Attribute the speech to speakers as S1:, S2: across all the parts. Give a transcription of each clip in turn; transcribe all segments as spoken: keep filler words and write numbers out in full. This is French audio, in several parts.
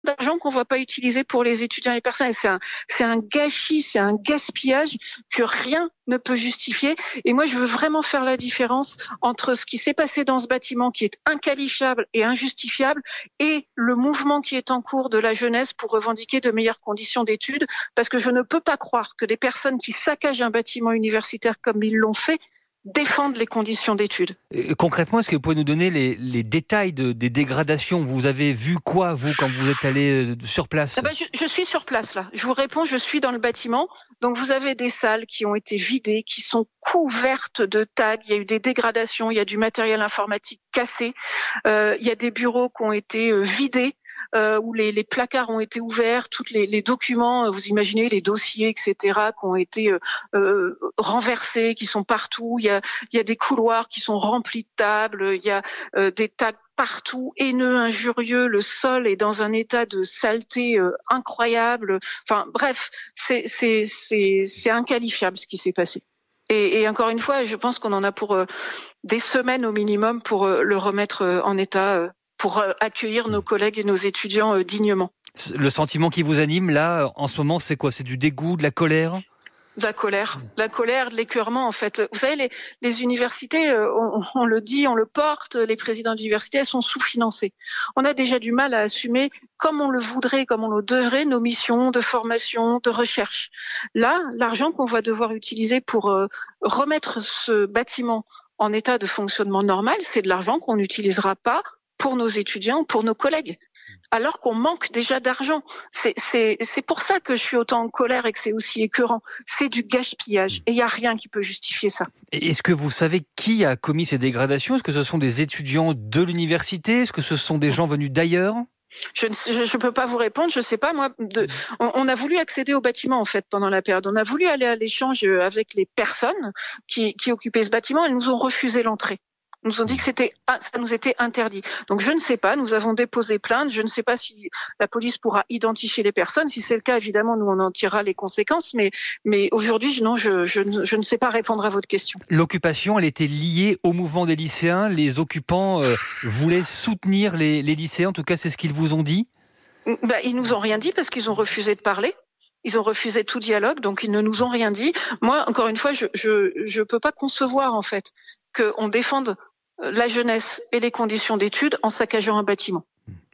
S1: d'argent qu'on ne va pas utiliser pour les étudiants et les personnels. C'est un, c'est un gâchis, c'est un gaspillage que rien ne peut justifier. Et moi, je veux vraiment faire la différence entre ce qui s'est passé dans ce bâtiment, qui est inqualifiable et injustifiable, et le mouvement qui est en cours de la jeunesse pour revendiquer de meilleures conditions d'études. Parce que je ne peux pas croire que des personnes qui saccagent un bâtiment universitaire comme ils l'ont fait défendent les conditions d'études.
S2: Et concrètement, est-ce que vous pouvez nous donner les, les détails de, des dégradations ? Vous avez vu quoi, vous, quand vous êtes allé sur place ?
S1: Ah ben, je, je suis sur place, là. Je vous réponds, je suis dans le bâtiment. Donc, vous avez des salles qui ont été vidées, qui sont couvertes de tags. Il y a eu des dégradations, il y a du matériel informatique cassé. Euh, il y a des bureaux qui ont été euh, vidés. Euh, où les, les placards ont été ouverts, tous les, les documents, vous imaginez, les dossiers, et cetera, qui ont été euh, euh, renversés, qui sont partout. Il y a, il y a des couloirs qui sont remplis de tables, il y a euh, des tags partout, haineux, injurieux. Le sol est dans un état de saleté euh, incroyable. Enfin, bref, c'est, c'est, c'est, c'est inqualifiable ce qui s'est passé. Et, et encore une fois, je pense qu'on en a pour euh, des semaines au minimum pour euh, le remettre euh, en état. Euh, pour accueillir nos collègues et nos étudiants dignement.
S2: Le sentiment qui vous anime, là, en ce moment, c'est quoi ? C'est du dégoût, de la colère ?
S1: De la colère, de la colère, de l'écœurement, en fait. Vous savez, les, les universités, on, on le dit, on le porte, les présidents d'université, elles sont sous-financées. On a déjà du mal à assumer, comme on le voudrait, comme on le devrait, nos missions de formation, de recherche. Là, l'argent qu'on va devoir utiliser pour euh, remettre ce bâtiment en état de fonctionnement normal, c'est de l'argent qu'on n'utilisera pas pour nos étudiants, pour nos collègues, alors qu'on manque déjà d'argent. C'est, c'est, c'est pour ça que je suis autant en colère et que c'est aussi écœurant. C'est du gaspillage et il n'y a rien qui peut justifier ça.
S2: Et est-ce que vous savez qui a commis ces dégradations ? Est-ce que ce sont des étudiants de l'université ? Est-ce que ce sont des gens venus d'ailleurs ?
S1: Je ne peux pas vous répondre, je ne sais pas. Moi, de, on, on a voulu accéder au bâtiment en fait pendant la période. On a voulu aller à l'échange avec les personnes qui, qui occupaient ce bâtiment. Elles nous ont refusé l'entrée. Nous ont dit que c'était, ça nous était interdit. Donc je ne sais pas, nous avons déposé plainte, je ne sais pas si la police pourra identifier les personnes. Si c'est le cas, évidemment, nous on en tirera les conséquences. Mais, mais aujourd'hui, non, je, je, je ne sais pas répondre à votre question.
S2: L'occupation, elle était liée au mouvement des lycéens. Les occupants euh, voulaient soutenir les, les lycéens, en tout cas c'est ce qu'ils vous ont dit ?
S1: Bah, ils nous ont rien dit parce qu'ils ont refusé de parler. Ils ont refusé tout dialogue, donc ils ne nous ont rien dit. Moi, encore une fois, je je, je peux pas concevoir en fait qu'on défende la jeunesse et les conditions d'études en saccageant un bâtiment.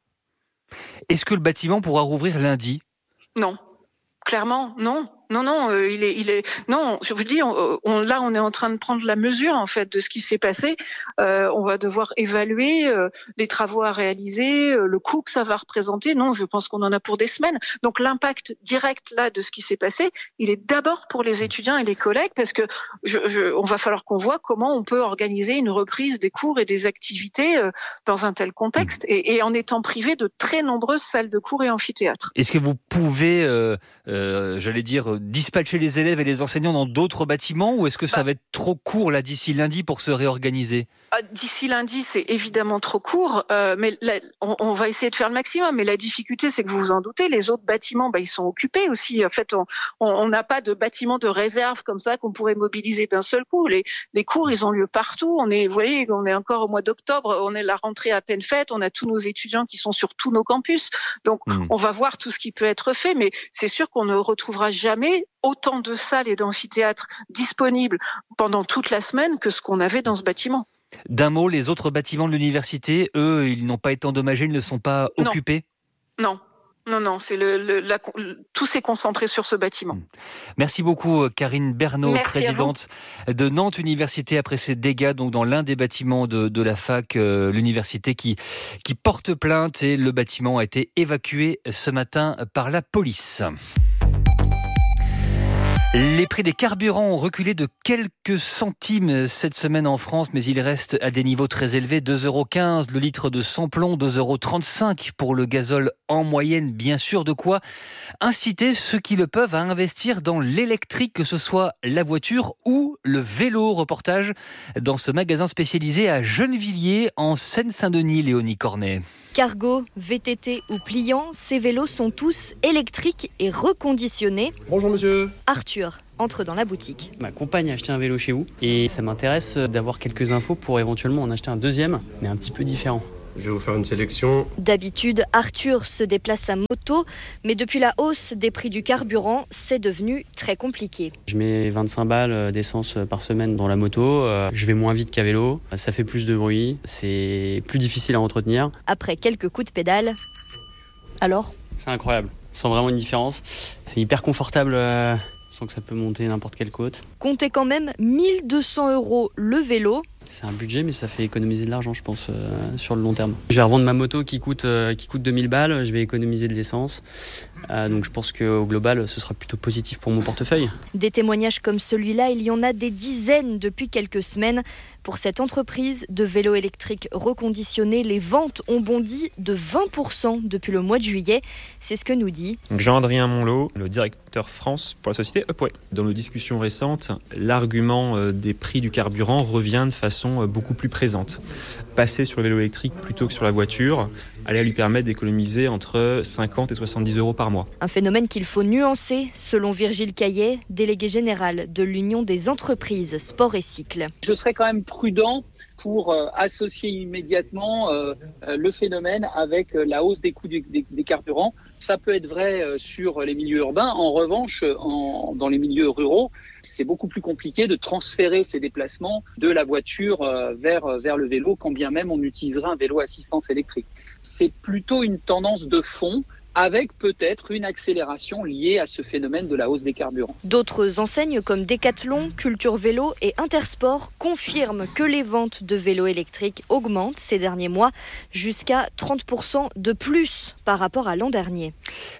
S2: Est-ce que le bâtiment pourra rouvrir lundi ?
S1: Non. Clairement, non. Non, non, euh, il est, il est, non. Je vous dis, on, on, là, on est en train de prendre la mesure en fait de ce qui s'est passé. Euh, on va devoir évaluer euh, les travaux à réaliser, euh, le coût que ça va représenter. Non, je pense qu'on en a pour des semaines. Donc, l'impact direct là de ce qui s'est passé, il est d'abord pour les étudiants et les collègues, parce que je, je, on va falloir qu'on voit comment on peut organiser une reprise des cours et des activités euh, dans un tel contexte, et, et en étant privé de très nombreuses salles de cours et amphithéâtres.
S2: Est-ce que vous pouvez, euh, euh, j'allais dire, dispatcher les élèves et les enseignants dans d'autres bâtiments, ou est-ce que ça bah, va être trop court là d'ici lundi pour se réorganiser ?
S1: D'ici lundi, c'est évidemment trop court, euh, mais là, on, on va essayer de faire le maximum. Mais la difficulté, c'est que vous vous en doutez, les autres bâtiments, bah, ils sont occupés aussi. En fait, on n'a pas de bâtiment de réserve comme ça qu'on pourrait mobiliser d'un seul coup. Les, les cours, ils ont lieu partout. On est, vous voyez, on est encore au mois d'octobre, on est la rentrée à peine faite. On a tous nos étudiants qui sont sur tous nos campus. Donc, mmh. on va voir tout ce qui peut être fait, mais c'est sûr qu'on ne retrouvera jamais autant de salles et d'amphithéâtres disponibles pendant toute la semaine que ce qu'on avait dans ce bâtiment.
S2: D'un mot, les autres bâtiments de l'université, eux, ils n'ont pas été endommagés, ils ne sont pas
S1: non.
S2: occupés ?
S1: Non. Non, non, c'est le, le, la, tout s'est concentré sur ce bâtiment.
S2: Merci beaucoup, Karine Bernot,
S1: Merci
S2: présidente de Nantes Université, après ces dégâts donc dans l'un des bâtiments de, de la fac, euh, l'université qui, qui porte plainte, et le bâtiment a été évacué ce matin par la police. Les prix des carburants ont reculé de quelques centimes cette semaine en France, mais ils restent à des niveaux très élevés. deux euros quinze le litre de sans-plomb, deux euros trente-cinq pour le gazole en moyenne. Bien sûr, de quoi inciter ceux qui le peuvent à investir dans l'électrique, que ce soit la voiture ou le vélo. Reportage dans ce magasin spécialisé à Gennevilliers, en Seine-Saint-Denis, Léonie Cornet.
S3: Cargo, V T T ou pliant, ces vélos sont tous électriques et reconditionnés.
S4: Bonjour monsieur.
S3: Arthur entre dans la boutique.
S5: Ma compagne a acheté un vélo chez vous et ça m'intéresse d'avoir quelques infos pour éventuellement en acheter un deuxième, mais un petit peu différent.
S4: Je vais vous faire une sélection.
S3: D'habitude, Arthur se déplace à moto, mais depuis la hausse des prix du carburant, c'est devenu très compliqué.
S5: Je mets vingt-cinq balles d'essence par semaine dans la moto, je vais moins vite qu'à vélo, ça fait plus de bruit, c'est plus difficile à entretenir.
S3: Après quelques coups de pédale, alors ?
S5: C'est incroyable, je sens vraiment une différence, c'est hyper confortable, euh, je sens que ça peut monter n'importe quelle côte.
S3: Comptez quand même mille deux cents euros le vélo.
S5: C'est un budget, mais ça fait économiser de l'argent, je pense, euh, sur le long terme. Je vais revendre ma moto qui coûte, euh, qui coûte deux mille balles, je vais économiser de l'essence. Euh, donc je pense qu'au global, ce sera plutôt positif pour mon portefeuille.
S3: Des témoignages comme celui-là, il y en a des dizaines depuis quelques semaines. Pour cette entreprise de vélos électriques reconditionnés, les ventes ont bondi de vingt pour cent depuis le mois de juillet. C'est ce que nous dit
S6: Donc Jean-Adrien Monlot, le directeur France pour la société Upway. Dans nos discussions récentes, l'argument des prix du carburant revient de façon beaucoup plus présente. Passer sur le vélo électrique plutôt que sur la voiture allait lui permettre d'économiser entre cinquante et soixante-dix euros par mois.
S3: Un phénomène qu'il faut nuancer, selon Virgile Caillet, délégué général de l'Union des entreprises sport et cycle.
S7: Je serais quand même prudent pour euh, associer immédiatement euh, le phénomène avec la hausse des coûts du, des, des carburants. Ça peut être vrai euh, sur les milieux urbains. En revanche, en, dans les milieux ruraux, c'est beaucoup plus compliqué de transférer ces déplacements de la voiture euh, vers, vers le vélo, quand bien même on utiliserait un vélo à assistance électrique. C'est plutôt une tendance de fond, avec peut-être une accélération liée à ce phénomène de la hausse des carburants.
S3: D'autres enseignes comme Decathlon, Culture Vélo et Intersport confirment que les ventes de vélos électriques augmentent ces derniers mois, jusqu'à trente pour cent de plus par rapport à l'an dernier.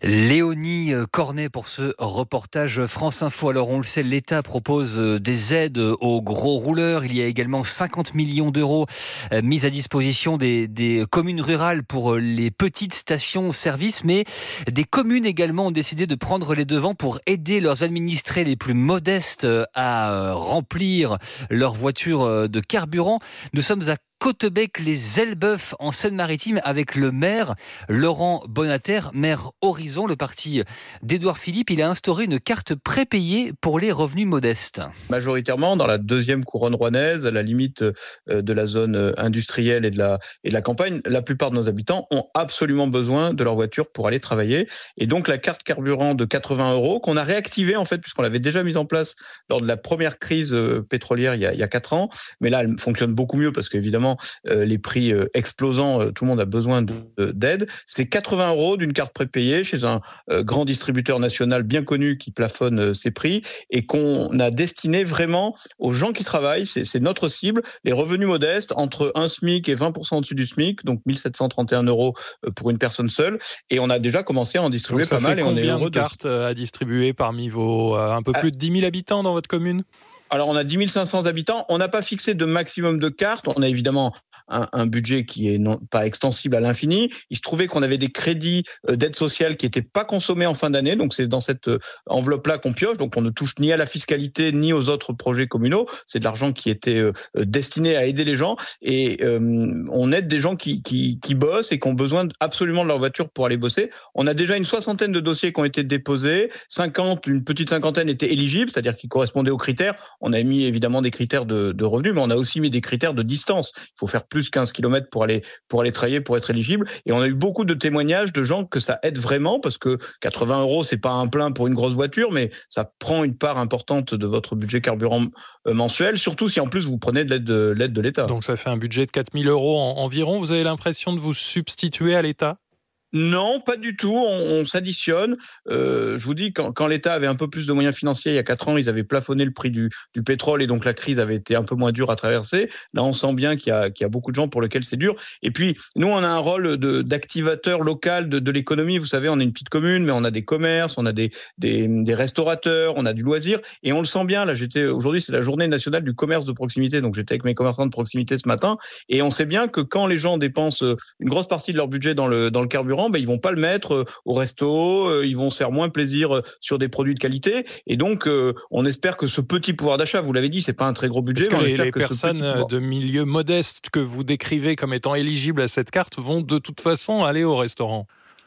S2: Léonie Cornet pour ce reportage France Info. Alors on le sait, l'État propose des aides aux gros rouleurs. Il y a également cinquante millions d'euros mis à disposition des, des communes rurales pour les petites stations-service, mais des communes également ont décidé de prendre les devants pour aider leurs administrés les plus modestes à remplir leur voiture de carburant. Nous sommes à Cautebec-les-Elbeuf en Seine-Maritime avec le maire Laurent Bonater, maire Horizon, le parti d'Édouard Philippe. Il a instauré une carte prépayée pour les revenus modestes.
S8: Majoritairement dans la deuxième couronne rouennaise, à la limite de la zone industrielle et de la, et de la campagne, la plupart de nos habitants ont absolument besoin de leur voiture pour aller travailler. Et donc la carte carburant de quatre-vingts euros qu'on a réactivée en fait, puisqu'on l'avait déjà mise en place lors de la première crise pétrolière il y a, il y a quatre ans. Mais là, elle fonctionne beaucoup mieux parce qu'évidemment, Euh, les prix euh, explosant, euh, tout le monde a besoin de, de, d'aide. C'est quatre-vingts euros d'une carte prépayée chez un euh, grand distributeur national bien connu qui plafonne euh, ses prix et qu'on a destiné vraiment aux gens qui travaillent. C'est, c'est notre cible, les revenus modestes entre un SMIC et vingt pour cent au-dessus du SMIC, donc mille sept cent trente et un euros pour une personne seule. Et on a déjà commencé à en distribuer
S9: donc,
S8: pas mal. Et on est heureux
S9: de cartes de... à distribuer parmi vos euh, un peu plus de dix mille habitants dans votre commune ?
S8: Alors, on a dix mille cinq cents habitants. On n'a pas fixé de maximum de cartes. On a évidemment un, un budget qui est non, pas extensible à l'infini. Il se trouvait qu'on avait des crédits d'aide sociale qui n'étaient pas consommés en fin d'année. Donc, c'est dans cette enveloppe-là qu'on pioche. Donc, on ne touche ni à la fiscalité ni aux autres projets communaux. C'est de l'argent qui était euh, destiné à aider les gens. Et euh, on aide des gens qui, qui, qui bossent et qui ont besoin absolument de leur voiture pour aller bosser. On a déjà une soixantaine de dossiers qui ont été déposés. cinquante, une petite cinquantaine étaient éligibles, c'est-à-dire qui correspondaient aux critères. On a mis évidemment des critères de, de revenus, mais on a aussi mis des critères de distance. Il faut faire plus quinze kilomètres pour aller, pour aller travailler, pour être éligible. Et on a eu beaucoup de témoignages de gens que ça aide vraiment, parce que quatre-vingts euros, c'est pas un plein pour une grosse voiture, mais ça prend une part importante de votre budget carburant mensuel, surtout si en plus vous prenez de l'aide de, l'aide de l'État.
S9: Donc ça fait un budget de quatre mille euros en, environ. Vous avez l'impression de vous substituer à l'État ?
S8: Non, pas du tout. On, on s'additionne. Euh, je vous dis, quand, quand l'État avait un peu plus de moyens financiers, il y a quatre ans, ils avaient plafonné le prix du, du pétrole et donc la crise avait été un peu moins dure à traverser. Là, on sent bien qu'il y a, qu'il y a beaucoup de gens pour lesquels c'est dur. Et puis, nous, on a un rôle de, d'activateur local de, de l'économie. Vous savez, on est une petite commune, mais on a des commerces, on a des, des, des restaurateurs, on a du loisir. Et on le sent bien. Là, j'étais aujourd'hui, c'est la journée nationale du commerce de proximité. Donc, j'étais avec mes commerçants de proximité ce matin. Et on sait bien que quand les gens dépensent une grosse partie de leur budget dans le, dans le carburant, ben, ils vont pas le mettre au resto, ils vont se faire moins plaisir sur des produits de qualité. Et donc, on espère que ce petit pouvoir d'achat, vous l'avez dit, c'est pas un très gros budget.
S9: Est-ce que
S8: mais on
S9: les,
S8: espère
S9: les
S8: que
S9: personnes
S8: pouvoir...
S9: de milieux modestes que vous décrivez comme étant éligibles à cette carte vont de toute façon aller au restaurant ?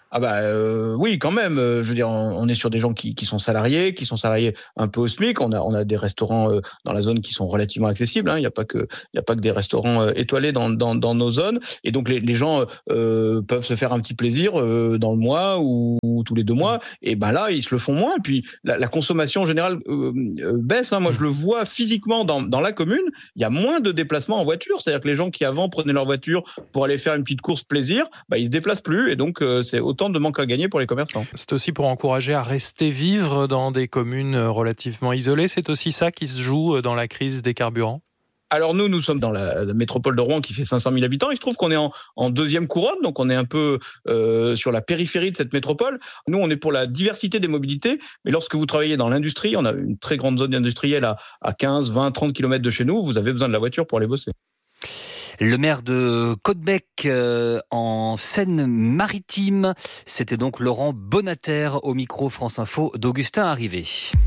S8: Ah bah euh, oui, quand même. Je veux dire, on est sur des gens qui, qui sont salariés, qui sont salariés un peu au SMIC. On a, on a des restaurants euh, dans la zone qui sont relativement accessibles. Hein. Il n'y a pas que, il y a pas que des restaurants euh, étoilés dans, dans, dans nos zones. Et donc les, les gens euh, peuvent se faire un petit plaisir euh, dans le mois ou, ou tous les deux mois. Et ben là, ils se le font moins. Et puis la, la consommation en général euh, euh, baisse. Hein. Moi, je le vois physiquement dans, dans la commune. Il y a moins de déplacements en voiture. C'est-à-dire que les gens qui avant prenaient leur voiture pour aller faire une petite course plaisir, bah, ils se déplacent plus. Et donc euh, c'est autant de manque à gagner pour les commerçants.
S9: C'est aussi pour encourager à rester vivre dans des communes relativement isolées. C'est aussi ça qui se joue dans la crise des carburants.
S8: Alors nous, nous sommes dans la, la métropole de Rouen qui fait cinq cent mille habitants. Il se trouve qu'on est en, en deuxième couronne, donc on est un peu euh, sur la périphérie de cette métropole. Nous, on est pour la diversité des mobilités, mais lorsque vous travaillez dans l'industrie, on a une très grande zone industrielle à, à quinze, vingt, trente kilomètres de chez nous, vous avez besoin de la voiture pour aller bosser.
S2: Le maire de Caudebec euh, en Seine-Maritime, c'était donc Laurent Bonater au micro France Info d'Augustin Arrivé.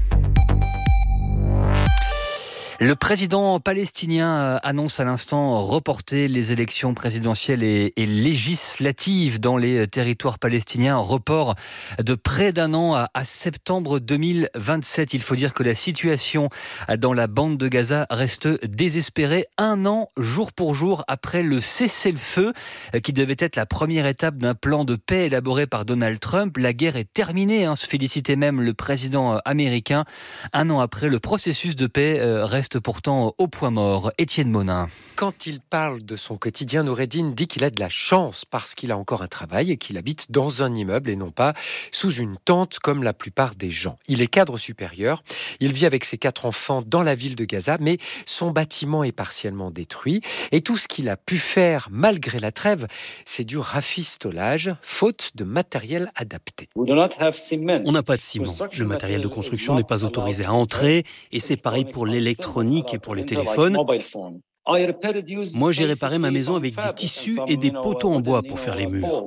S2: Le président palestinien annonce à l'instant reporter les élections présidentielles et, et législatives dans les territoires palestiniens. Report de près d'un an à, à septembre deux mille vingt-sept. Il faut dire que la situation dans la bande de Gaza reste désespérée. Un an, jour pour jour, après le cessez-le-feu qui devait être la première étape d'un plan de paix élaboré par Donald Trump. La guerre est terminée, hein, se félicitait même le président américain. Un an après, le processus de paix reste pourtant au point mort. Étienne Monin.
S4: Quand il parle de son quotidien, Noureddine dit qu'il a de la chance parce qu'il a encore un travail et qu'il habite dans un immeuble et non pas sous une tente comme la plupart des gens. Il est cadre supérieur, il vit avec ses quatre enfants dans la ville de Gaza, mais son bâtiment est partiellement détruit et tout ce qu'il a pu faire malgré la trêve, c'est du rafistolage, faute de matériel adapté.
S10: On n'a pas de ciment. Le matériel de construction n'est pas autorisé à entrer et c'est pareil pour l'électronique et pour les téléphones. Moi, j'ai réparé ma maison avec des tissus et des poteaux en bois pour faire les murs.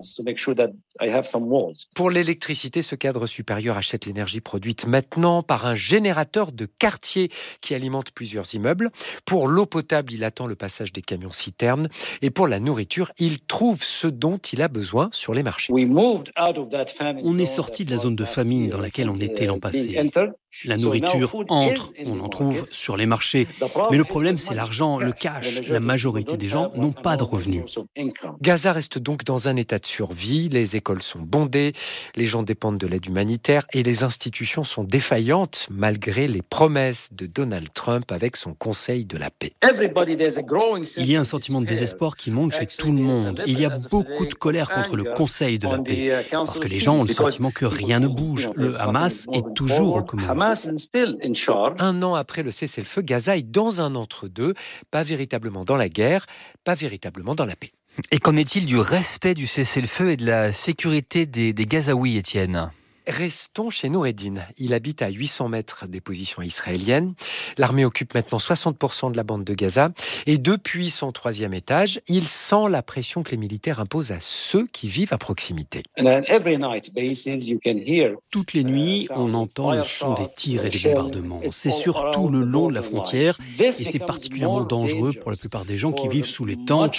S4: Pour l'électricité, ce cadre supérieur achète l'énergie produite maintenant par un générateur de quartier qui alimente plusieurs immeubles. Pour l'eau potable, il attend le passage des camions-citernes. Et pour la nourriture, il trouve ce dont il a besoin sur les marchés.
S10: On est sorti de la zone de famine dans laquelle on était l'an passé. La nourriture entre, on en trouve sur les marchés. Mais le problème, c'est l'argent, le cash. La majorité des gens n'ont pas de revenus.
S4: Gaza reste donc dans un état de survie. Les écoles sont bondées, les gens dépendent de l'aide humanitaire et les institutions sont défaillantes malgré les promesses de Donald Trump avec son Conseil de la paix.
S10: Il y a un sentiment de désespoir qui monte chez tout le monde. Il y a beaucoup de colère contre le Conseil de la paix parce que les gens ont le sentiment que rien ne bouge. Le Hamas est toujours aux commandes.
S4: Un an après le cessez-le-feu, Gaza est dans un entre-deux, pas véritablement dans la guerre, pas véritablement dans la paix.
S2: Et qu'en est-il du respect du cessez-le-feu et de la sécurité des, des Gazaouis, Étienne ?
S4: Restons chez Noureddine. Il habite à huit cents mètres des positions israéliennes. L'armée occupe maintenant soixante pour cent de la bande de Gaza. Et depuis son troisième étage, il sent la pression que les militaires imposent à ceux qui vivent à proximité.
S10: Toutes les nuits, on entend le son des tirs et des bombardements. C'est surtout le long de la frontière et c'est particulièrement dangereux pour la plupart des gens qui vivent sous les tentes.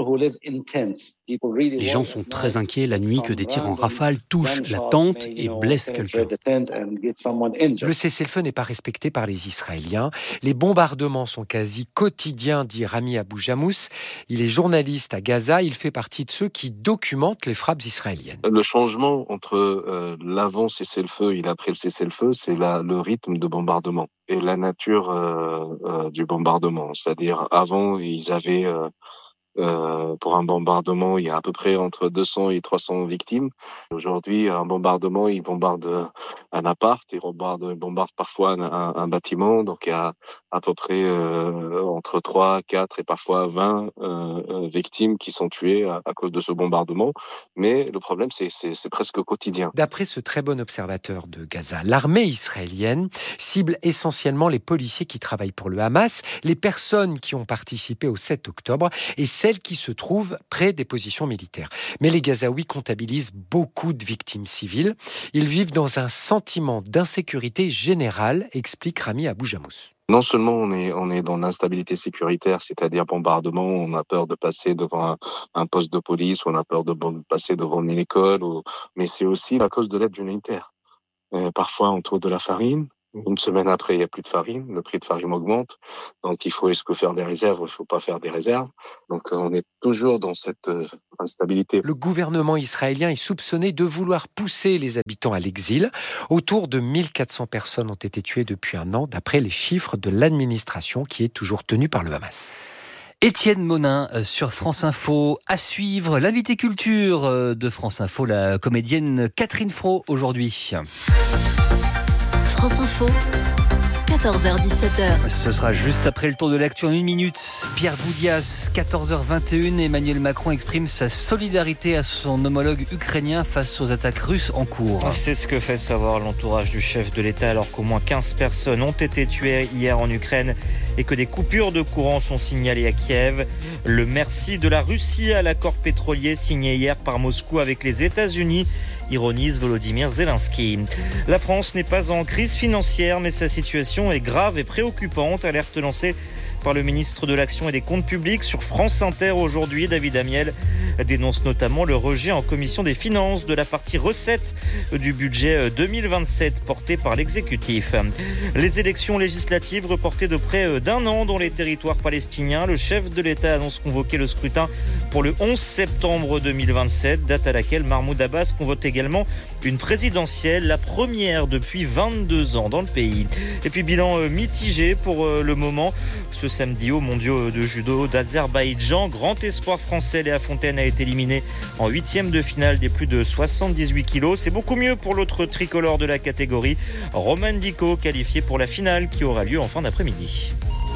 S10: Les gens sont très inquiets la nuit que des tirs en rafale touchent la tente et blesse quelqu'un.
S4: Le cessez-le-feu n'est pas respecté par les Israéliens. Les bombardements sont quasi quotidiens, dit Rami Abou Jamous. Il est journaliste à Gaza. Il fait partie de ceux qui documentent les frappes israéliennes.
S11: Le changement entre euh, l'avant cessez-le-feu et l'après le cessez-le-feu, c'est la, le rythme de bombardement et la nature euh, euh, du bombardement. C'est-à-dire, avant, ils avaient... Euh, Euh, pour un bombardement, il y a à peu près entre deux cents et trois cents victimes. Aujourd'hui, un bombardement, il bombarde un appart, il bombarde, il bombarde parfois un, un, un bâtiment. Donc, il y a à peu près euh, entre trois, quatre et parfois vingt euh, victimes qui sont tuées à, à cause de ce bombardement. Mais le problème, c'est, c'est, c'est presque quotidien.
S4: D'après ce très bon observateur de Gaza, l'armée israélienne cible essentiellement les policiers qui travaillent pour le Hamas, les personnes qui ont participé au sept octobre et celles qui se trouvent près des positions militaires. Mais les Gazaouis comptabilisent beaucoup de victimes civiles. Ils vivent dans un sentiment d'insécurité générale, explique Rami Abou Jamous.
S11: Non seulement on est on est dans l'instabilité sécuritaire, c'est-à-dire bombardement, on a peur de passer devant un, un poste de police, ou on a peur de passer devant une école, ou... mais c'est aussi la cause de l'aide humanitaire. Euh, parfois on trouve de la farine, une semaine après il n'y a plus de farine, le prix de farine augmente, donc il faut est-ce que faire des réserves ou il ne faut pas faire des réserves. Donc on est toujours dans cette euh, instabilité.
S4: Le gouvernement israélien est soupçonné de vouloir pousser les habitants à l'exil. Autour de mille quatre cents personnes ont été tuées depuis un an, d'après les chiffres de l'administration qui est toujours tenue par le Hamas.
S2: Étienne Monin sur France Info. À suivre, l'invité culture de France Info, la comédienne Catherine Fro aujourd'hui.
S12: France Info, quatorze heures dix-sept heures.
S2: Ce sera juste après le tour de l'actu en une minute. Pierre Boudias, quatorze heures vingt et une. Emmanuel Macron exprime sa solidarité à son homologue ukrainien face aux attaques russes en cours.
S13: C'est ce que fait savoir l'entourage du chef de l'État alors qu'au moins quinze personnes ont été tuées hier en Ukraine et que des coupures de courant sont signalées à Kiev. Le merci de la Russie à l'accord pétrolier signé hier par Moscou avec les États-Unis, ironise Volodymyr Zelensky. La France n'est pas en crise financière, mais sa situation est grave et préoccupante, alerte lancée par le ministre de l'Action et des Comptes Publics sur France Inter aujourd'hui. David Amiel dénonce notamment le rejet en commission des finances de la partie recettes du budget deux mille vingt-sept porté par l'exécutif. Les élections législatives reportées de près d'un an dans les territoires palestiniens. Le chef de l'État annonce convoquer le scrutin pour le onze septembre deux mille vingt-sept, date à laquelle Mahmoud Abbas convoque également une présidentielle, la première depuis vingt-deux ans dans le pays. Et puis bilan mitigé pour le moment. Ce samedi aux mondiaux de judo d'Azerbaïdjan, grand espoir français Léa Fontaine a été éliminé en huitième de finale des plus de soixante-dix-huit kilos. C'est beaucoup mieux pour l'autre tricolore de la catégorie, Roman Dico, qualifié pour la finale qui aura lieu en fin d'après-midi.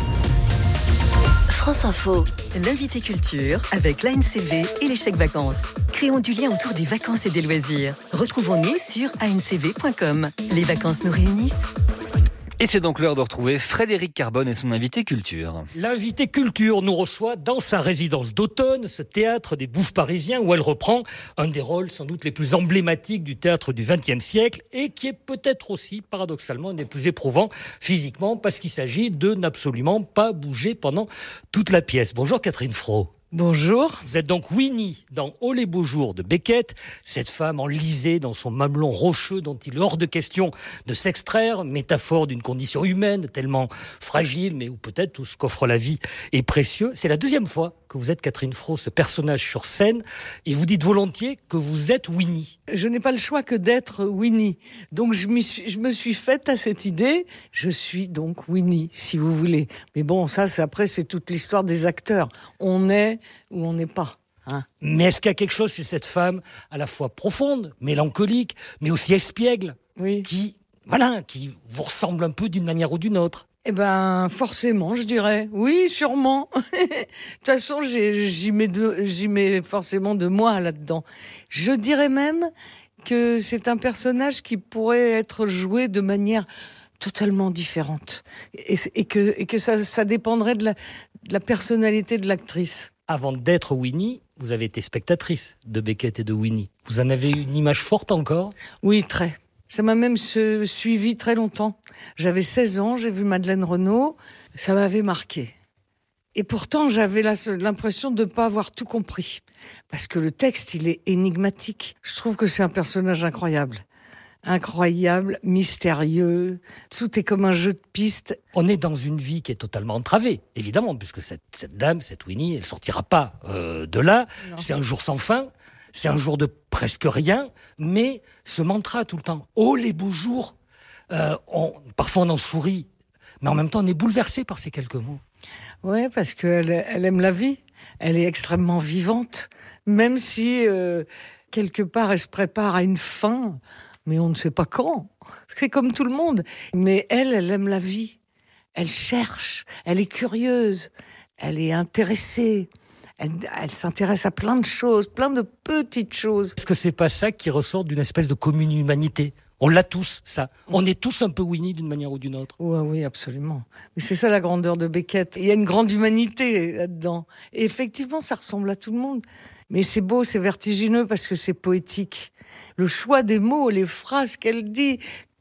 S12: France Info, l'invité culture avec l'A N C V et les chèques vacances. Créons du lien autour des vacances et des loisirs. Retrouvons-nous sur a n c v point com. Les vacances nous réunissent.
S2: Et c'est donc l'heure de retrouver Frédéric Carbone et son invité culture.
S14: L'invité culture nous reçoit dans sa résidence d'automne, ce théâtre des Bouffes parisiens, où elle reprend un des rôles sans doute les plus emblématiques du théâtre du vingtième siècle et qui est peut-être aussi, paradoxalement, un des plus éprouvants physiquement parce qu'il s'agit de n'absolument pas bouger pendant toute la pièce. Bonjour Catherine Fro.
S15: Bonjour.
S14: Vous êtes donc Winnie dans Oh les beaux jours de Beckett, cette femme enlisée dans son mamelon rocheux dont il est hors de question de s'extraire, métaphore d'une condition humaine tellement fragile, mais où peut-être tout ce qu'offre la vie est précieux. C'est la deuxième fois que vous êtes Catherine Fro, ce personnage sur scène, et vous dites volontiers que vous êtes Winnie.
S15: Je n'ai pas le choix que d'être Winnie. Donc je, m'y suis, je me suis faite à cette idée, je suis donc Winnie, si vous voulez. Mais bon, ça, c'est, après, c'est toute l'histoire des acteurs. On est ou on n'est pas. Hein.
S14: Mais est-ce qu'il y a quelque chose chez cette femme à la fois profonde, mélancolique, mais aussi espiègle,
S15: oui.
S14: qui, voilà, qui vous ressemble un peu d'une manière ou d'une autre?
S15: Eh ben, forcément, je dirais. Oui, sûrement. De toute façon, j'ai, j'y mets de, j'y mets forcément de moi là-dedans. Je dirais même que c'est un personnage qui pourrait être joué de manière totalement différente. Et, et que, et que ça, ça dépendrait de la, de la personnalité de l'actrice.
S14: Avant d'être Winnie, vous avez été spectatrice de Beckett et de Winnie. Vous en avez une image forte encore?
S15: Oui, très. Ça m'a même suivi très longtemps. J'avais seize ans, j'ai vu Madeleine Renaud, ça m'avait marqué. Et pourtant, j'avais la, l'impression de ne pas avoir tout compris. Parce que le texte, il est énigmatique. Je trouve que c'est un personnage incroyable. Incroyable, mystérieux, tout est comme un jeu de piste.
S14: On est dans une vie qui est totalement entravée, évidemment, puisque cette, cette dame, cette Winnie, elle sortira pas euh, de là. Non. C'est un jour sans fin. C'est un jour de presque rien, mais ce mantra tout le temps. Oh, les beaux jours euh, on, Parfois on en sourit, mais en même temps on est bouleversé par ces quelques mots.
S15: Oui, parce qu'elle elle aime la vie. Elle est extrêmement vivante, même si euh, quelque part elle se prépare à une fin, mais on ne sait pas quand. C'est comme tout le monde. Mais elle, elle aime la vie. Elle cherche, elle est curieuse, elle est intéressée. Elle, elle s'intéresse à plein de choses, plein de petites choses.
S14: Est-ce que c'est pas ça qui ressort d'une espèce de commune humanité? On l'a tous, ça. On est tous un peu Winnie d'une manière ou d'une autre.
S15: Oui, oui, absolument. Mais c'est ça la grandeur de Beckett. Il y a une grande humanité là-dedans. Et effectivement, ça ressemble à tout le monde. Mais c'est beau, c'est vertigineux parce que c'est poétique. Le choix des mots, les phrases qu'elle dit,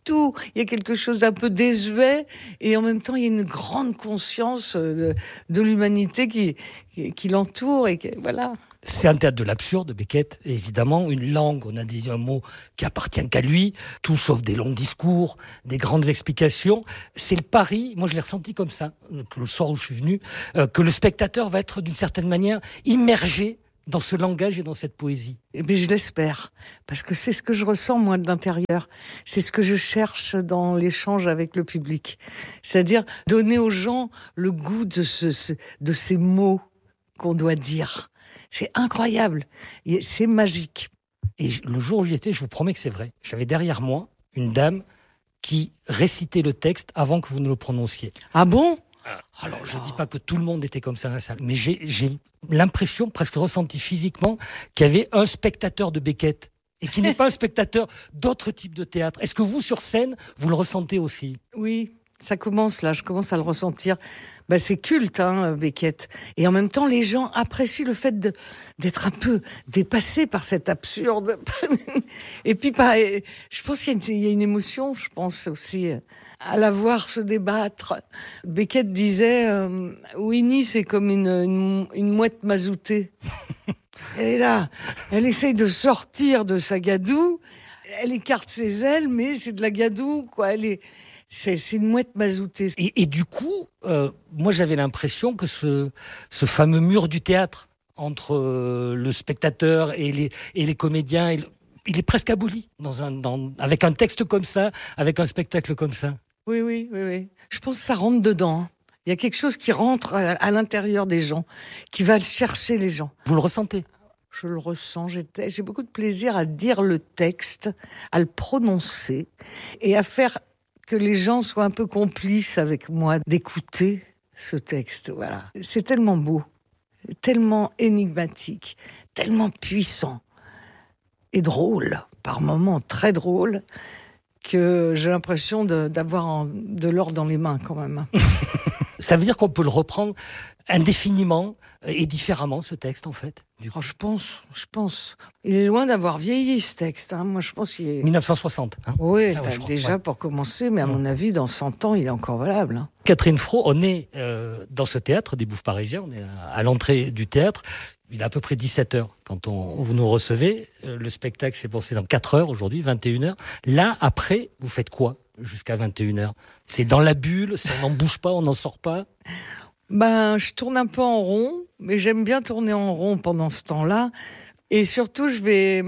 S15: tout. Il y a quelque chose d'un peu désuet et en même temps, il y a une grande conscience de, de l'humanité qui, qui, qui l'entoure et qui, voilà.
S14: C'est un théâtre de l'absurde, Beckett, évidemment. Une langue, on a dit un mot qui appartient qu'à lui. Tout sauf des longs discours, des grandes explications. C'est le pari, moi je l'ai ressenti comme ça, que le soir où je suis venu, euh, que le spectateur va être d'une certaine manière immergé dans ce langage et dans cette poésie.
S15: Eh bien, je l'espère, parce que c'est ce que je ressens, moi, de l'intérieur. C'est ce que je cherche dans l'échange avec le public. C'est-à-dire donner aux gens le goût de, ce, de ces mots qu'on doit dire. C'est incroyable, et c'est magique.
S14: Et le jour où j'y étais, je vous promets que c'est vrai. J'avais derrière moi une dame qui récitait le texte avant que vous ne le prononciez.
S15: Ah bon ?
S14: Alors, je ne dis pas que tout le monde était comme ça dans la salle, mais j'ai, j'ai l'impression, presque ressenti physiquement, qu'il y avait un spectateur de Beckett et qui n'est pas un spectateur d'autres types de théâtre. Est-ce que vous, sur scène, vous le ressentez aussi ?
S15: Oui, ça commence là, je commence à le ressentir. Ben, c'est culte, hein, Beckett. Et en même temps, les gens apprécient le fait de, d'être un peu dépassés par cet absurde. Et puis, bah, je pense qu'il y a, une, il y a une émotion, je pense aussi, à la voir se débattre. Beckett disait, euh, Winnie, c'est comme une, une, une mouette mazoutée. Elle est là, elle essaye de sortir de sa gadoue, elle écarte ses ailes, mais c'est de la gadoue, quoi. Elle est... C'est, c'est une mouette mazoutée.
S14: Et, et du coup, euh, moi j'avais l'impression que ce, ce fameux mur du théâtre entre euh, le spectateur et les, et les comédiens, il, il est presque aboli dans un, dans, avec un texte comme ça, avec un spectacle comme ça.
S15: Oui, oui, oui, oui. Je pense que ça rentre dedans. Il y a quelque chose qui rentre à, à l'intérieur des gens, qui va chercher les gens.
S14: Vous le ressentez ?
S15: Je le ressens. J'ai, j'ai beaucoup de plaisir à dire le texte, à le prononcer et à faire que les gens soient un peu complices avec moi d'écouter ce texte. Voilà. C'est tellement beau, tellement énigmatique, tellement puissant et drôle, par moments très drôle, que j'ai l'impression de, d'avoir en, de l'or dans les mains quand même.
S14: Ça veut dire qu'on peut le reprendre indéfiniment et différemment, ce texte, en fait.
S15: Oh, je pense, je pense. Il est loin d'avoir vieilli, ce texte. Hein. Moi, je pense qu'il est...
S14: dix-neuf cent soixante. Hein.
S15: Oui,
S14: ça, ouais,
S15: déjà
S14: crois, ouais.
S15: Pour commencer, mais à mon avis, dans cent ans, il est encore valable. Hein.
S14: Catherine Fro, on est euh, dans ce théâtre des Bouffes Parisiens, on est à, à l'entrée du théâtre. Il est à peu près dix-sept heures quand on, vous nous recevez. Euh, le spectacle s'est passé dans quatre heures aujourd'hui, vingt et une heures. Là, après, vous faites quoi jusqu'à vingt et une heures ? C'est dans la bulle, ça n'en bouge pas, on n'en sort pas ?
S15: Ben, je tourne un peu en rond, mais j'aime bien tourner en rond pendant ce temps-là. Et surtout, je vais,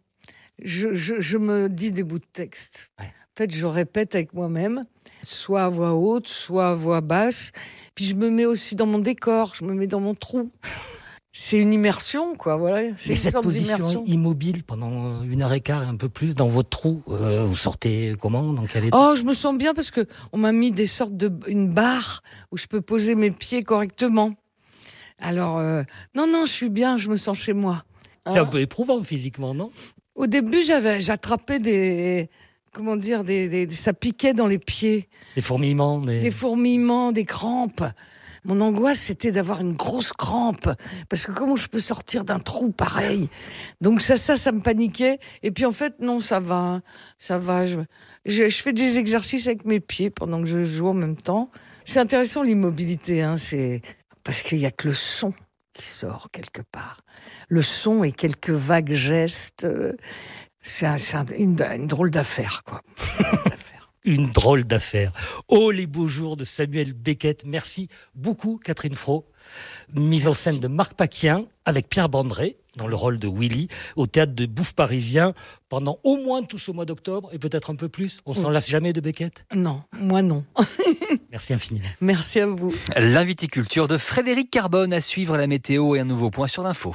S15: je, je, je me dis des bouts de texte. Ouais. En fait, je répète avec moi-même, soit à voix haute, soit à voix basse. Puis je me mets aussi dans mon décor, je me mets dans mon trou. C'est une immersion, quoi, voilà. C'est
S14: Mais
S15: une
S14: cette
S15: sorte
S14: position
S15: d'immersion.
S14: immobile pendant une heure et quart et un peu plus dans votre trou, euh, vous sortez comment, dans quel état ?
S15: Oh, je me sens bien parce que on m'a mis des sortes de une barre où je peux poser mes pieds correctement. Alors, euh, non, non, je suis bien, je me sens chez moi. Hein ?
S14: C'est un peu éprouvant physiquement, non ?
S15: Au début, j'avais, j'attrapais des, comment dire, des, des, ça piquait dans les pieds.
S14: Des fourmillements, des...
S15: des fourmillements, des crampes. Mon angoisse, c'était d'avoir une grosse crampe. Parce que comment je peux sortir d'un trou pareil ? Donc ça, ça, ça me paniquait. Et puis en fait, non, ça va. Ça va. Je, je, je fais des exercices avec mes pieds pendant que je joue en même temps. C'est intéressant, l'immobilité. Hein, c'est parce qu'il n'y a que le son qui sort quelque part. Le son et quelques vagues gestes. C'est, un, c'est un, une, une drôle d'affaire, quoi.
S14: Une drôle d'affaire. Oh, les beaux jours de Samuel Beckett. Merci beaucoup, Catherine Fro. Mise Merci. En scène de Marc Paquien avec Pierre Bandré dans le rôle de Willy au théâtre de Bouffes Parisiens pendant au moins tout ce mois d'octobre et peut-être un peu plus. On s'en lasse jamais de Beckett ?
S15: Non, moi non.
S14: Merci infiniment.
S15: Merci à vous.
S2: L'invité culture de Frédéric Carbone, à suivre la météo et un nouveau point sur l'info.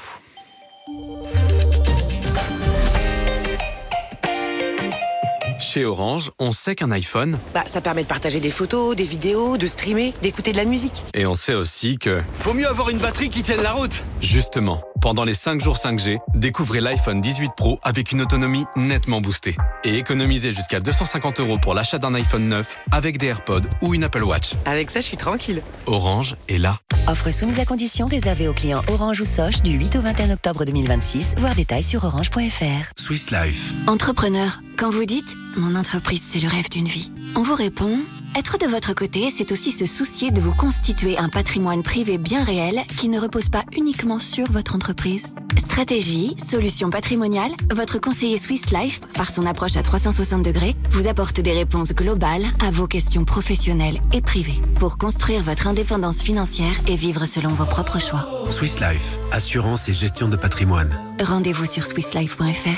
S16: Chez Orange, on sait qu'un iPhone...
S17: Bah, ça permet de partager des photos, des vidéos, de streamer, d'écouter de la musique.
S16: Et on sait aussi que...
S18: Vaut mieux avoir une batterie qui tienne la route.
S16: Justement, pendant les cinq jours cinq G, découvrez l'iPhone dix-huit Pro avec une autonomie nettement boostée. Et économisez jusqu'à deux cent cinquante euros pour l'achat d'un iPhone neuf avec des AirPods ou une Apple Watch.
S17: Avec ça, je suis tranquille.
S16: Orange est là.
S12: Offre soumise à condition réservée aux clients Orange ou Soch du huit au vingt et un octobre deux mille vingt-six. Voir détails sur orange point f r.
S19: Swiss Life.
S20: Entrepreneur, quand vous dites « Mon entreprise, c'est le rêve d'une vie », on vous répond « Être de votre côté, c'est aussi se soucier de vous constituer un patrimoine privé bien réel qui ne repose pas uniquement sur votre entreprise. » Stratégie, solutions patrimoniales, votre conseiller Swiss Life, par son approche à trois cent soixante degrés, vous apporte des réponses globales à vos questions professionnelles et privées pour construire votre indépendance financière et vivre selon vos propres choix.
S19: Swiss Life, assurance et gestion de patrimoine.
S20: Rendez-vous sur swiss life point f r.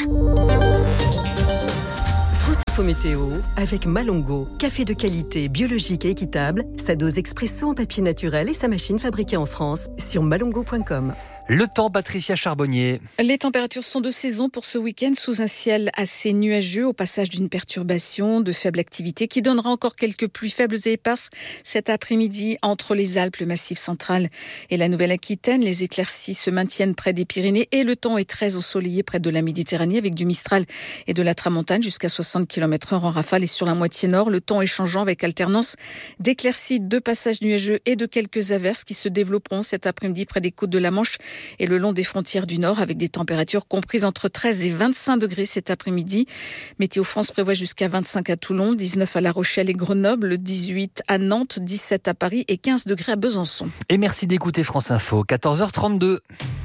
S12: France Info Météo avec Malongo, café de qualité, biologique et équitable, sa dose expresso en papier naturel et sa machine fabriquée en France sur malongo point com.
S2: Le temps, Patricia Charbonnier.
S21: Les températures sont de saison pour ce week-end sous un ciel assez nuageux au passage d'une perturbation de faible activité qui donnera encore quelques pluies faibles et éparses cet après-midi entre les Alpes, le Massif central et la Nouvelle-Aquitaine. Les éclaircies se maintiennent près des Pyrénées et le temps est très ensoleillé près de la Méditerranée avec du Mistral et de la Tramontane jusqu'à soixante kilomètres heure en rafale et sur la moitié nord. Le temps est changeant avec alternance d'éclaircies, de passages nuageux et de quelques averses qui se développeront cet après-midi près des côtes de la Manche et le long des frontières du Nord avec des températures comprises entre treize et vingt-cinq degrés cet après-midi. Météo France prévoit jusqu'à vingt-cinq à Toulon, dix-neuf à La Rochelle et Grenoble, dix-huit à Nantes, dix-sept à Paris et quinze degrés à Besançon.
S2: Et merci d'écouter France Info, quatorze heures trente-deux.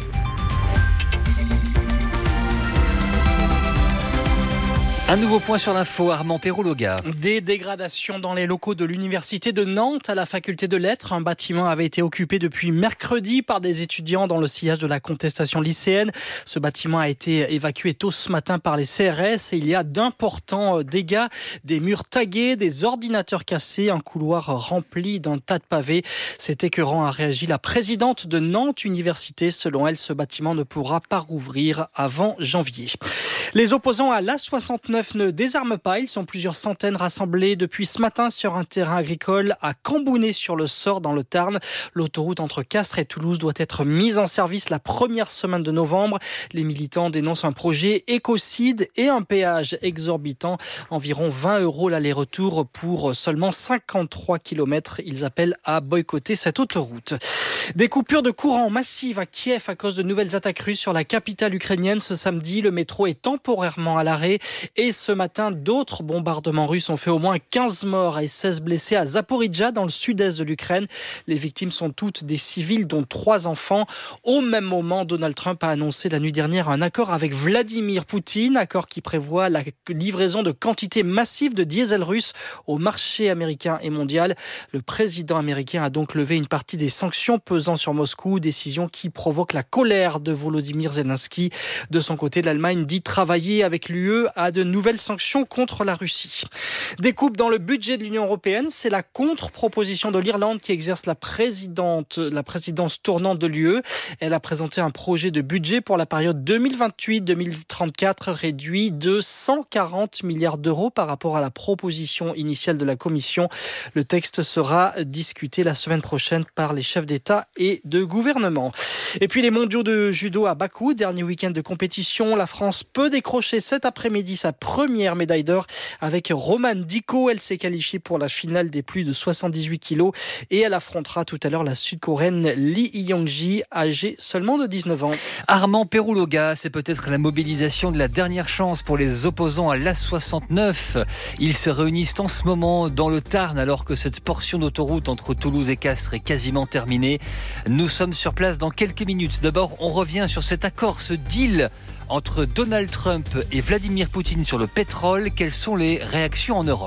S2: Un nouveau point sur l'info, Armand Perrouloga.
S22: Des dégradations dans les locaux de l'université de Nantes à la faculté de lettres. Un bâtiment avait été occupé depuis mercredi par des étudiants dans le sillage de la contestation lycéenne. Ce bâtiment a été évacué tôt ce matin par les C R S et il y a d'importants dégâts. Des murs tagués, des ordinateurs cassés, un couloir rempli d'un tas de pavés. C'est écœurant, a réagi la présidente de Nantes Université. Selon elle, ce bâtiment ne pourra pas rouvrir avant janvier. Les opposants à l'A soixante-neuf ne désarment pas. Ils sont plusieurs centaines rassemblés depuis ce matin sur un terrain agricole à Cambounet-sur-le-Sort dans le Tarn. L'autoroute entre Castres et Toulouse doit être mise en service la première semaine de novembre. Les militants dénoncent un projet écocide et un péage exorbitant. Environ vingt euros l'aller-retour pour seulement cinquante-trois kilomètres. Ils appellent à boycotter cette autoroute. Des coupures de courant massives à Kiev à cause de nouvelles attaques russes sur la capitale ukrainienne ce samedi. Le métro est temporairement à l'arrêt et ce matin, d'autres bombardements russes ont fait au moins quinze morts et seize blessés à Zaporijjia dans le sud-est de l'Ukraine. Les victimes sont toutes des civils dont trois enfants. Au même moment, Donald Trump a annoncé la nuit dernière un accord avec Vladimir Poutine, accord qui prévoit la livraison de quantités massives de diesel russe au marché américain et mondial. Le président américain a donc levé une partie des sanctions pesant sur Moscou, décision qui provoque la colère de Volodymyr Zelensky. De son côté, l'Allemagne dit travailler avec l'U E à de nouvelles sanctions contre la Russie. Des coupes dans le budget de l'Union européenne, c'est la contre-proposition de l'Irlande qui exerce la présidente, la présidence tournante de l'U E. Elle a présenté un projet de budget pour la période deux mille vingt-huit deux mille trente-quatre réduit de cent quarante milliards d'euros par rapport à la proposition initiale de la Commission. Le texte sera discuté la semaine prochaine par les chefs d'État et de gouvernement. Et puis les mondiaux de judo à Bakou, dernier week-end de compétition. La France peut décrocher cet après-midi sa première médaille d'or avec Romane Dicko. Elle s'est qualifiée pour la finale des plus de soixante-dix-huit kilos et elle affrontera tout à l'heure la Sud-Coréenne Lee Yong-ji, âgée seulement de dix-neuf ans.
S2: Armand Perrouloga, c'est peut-être la mobilisation de la dernière chance pour les opposants à l'A soixante-neuf. Ils se réunissent en ce moment dans le Tarn alors que cette portion d'autoroute entre Toulouse et Castres est quasiment terminée. Nous sommes sur place dans quelques minutes. D'abord, on revient sur cet accord, ce deal entre Donald Trump et Vladimir Poutine sur le pétrole. Quelles sont les réactions en Europe ?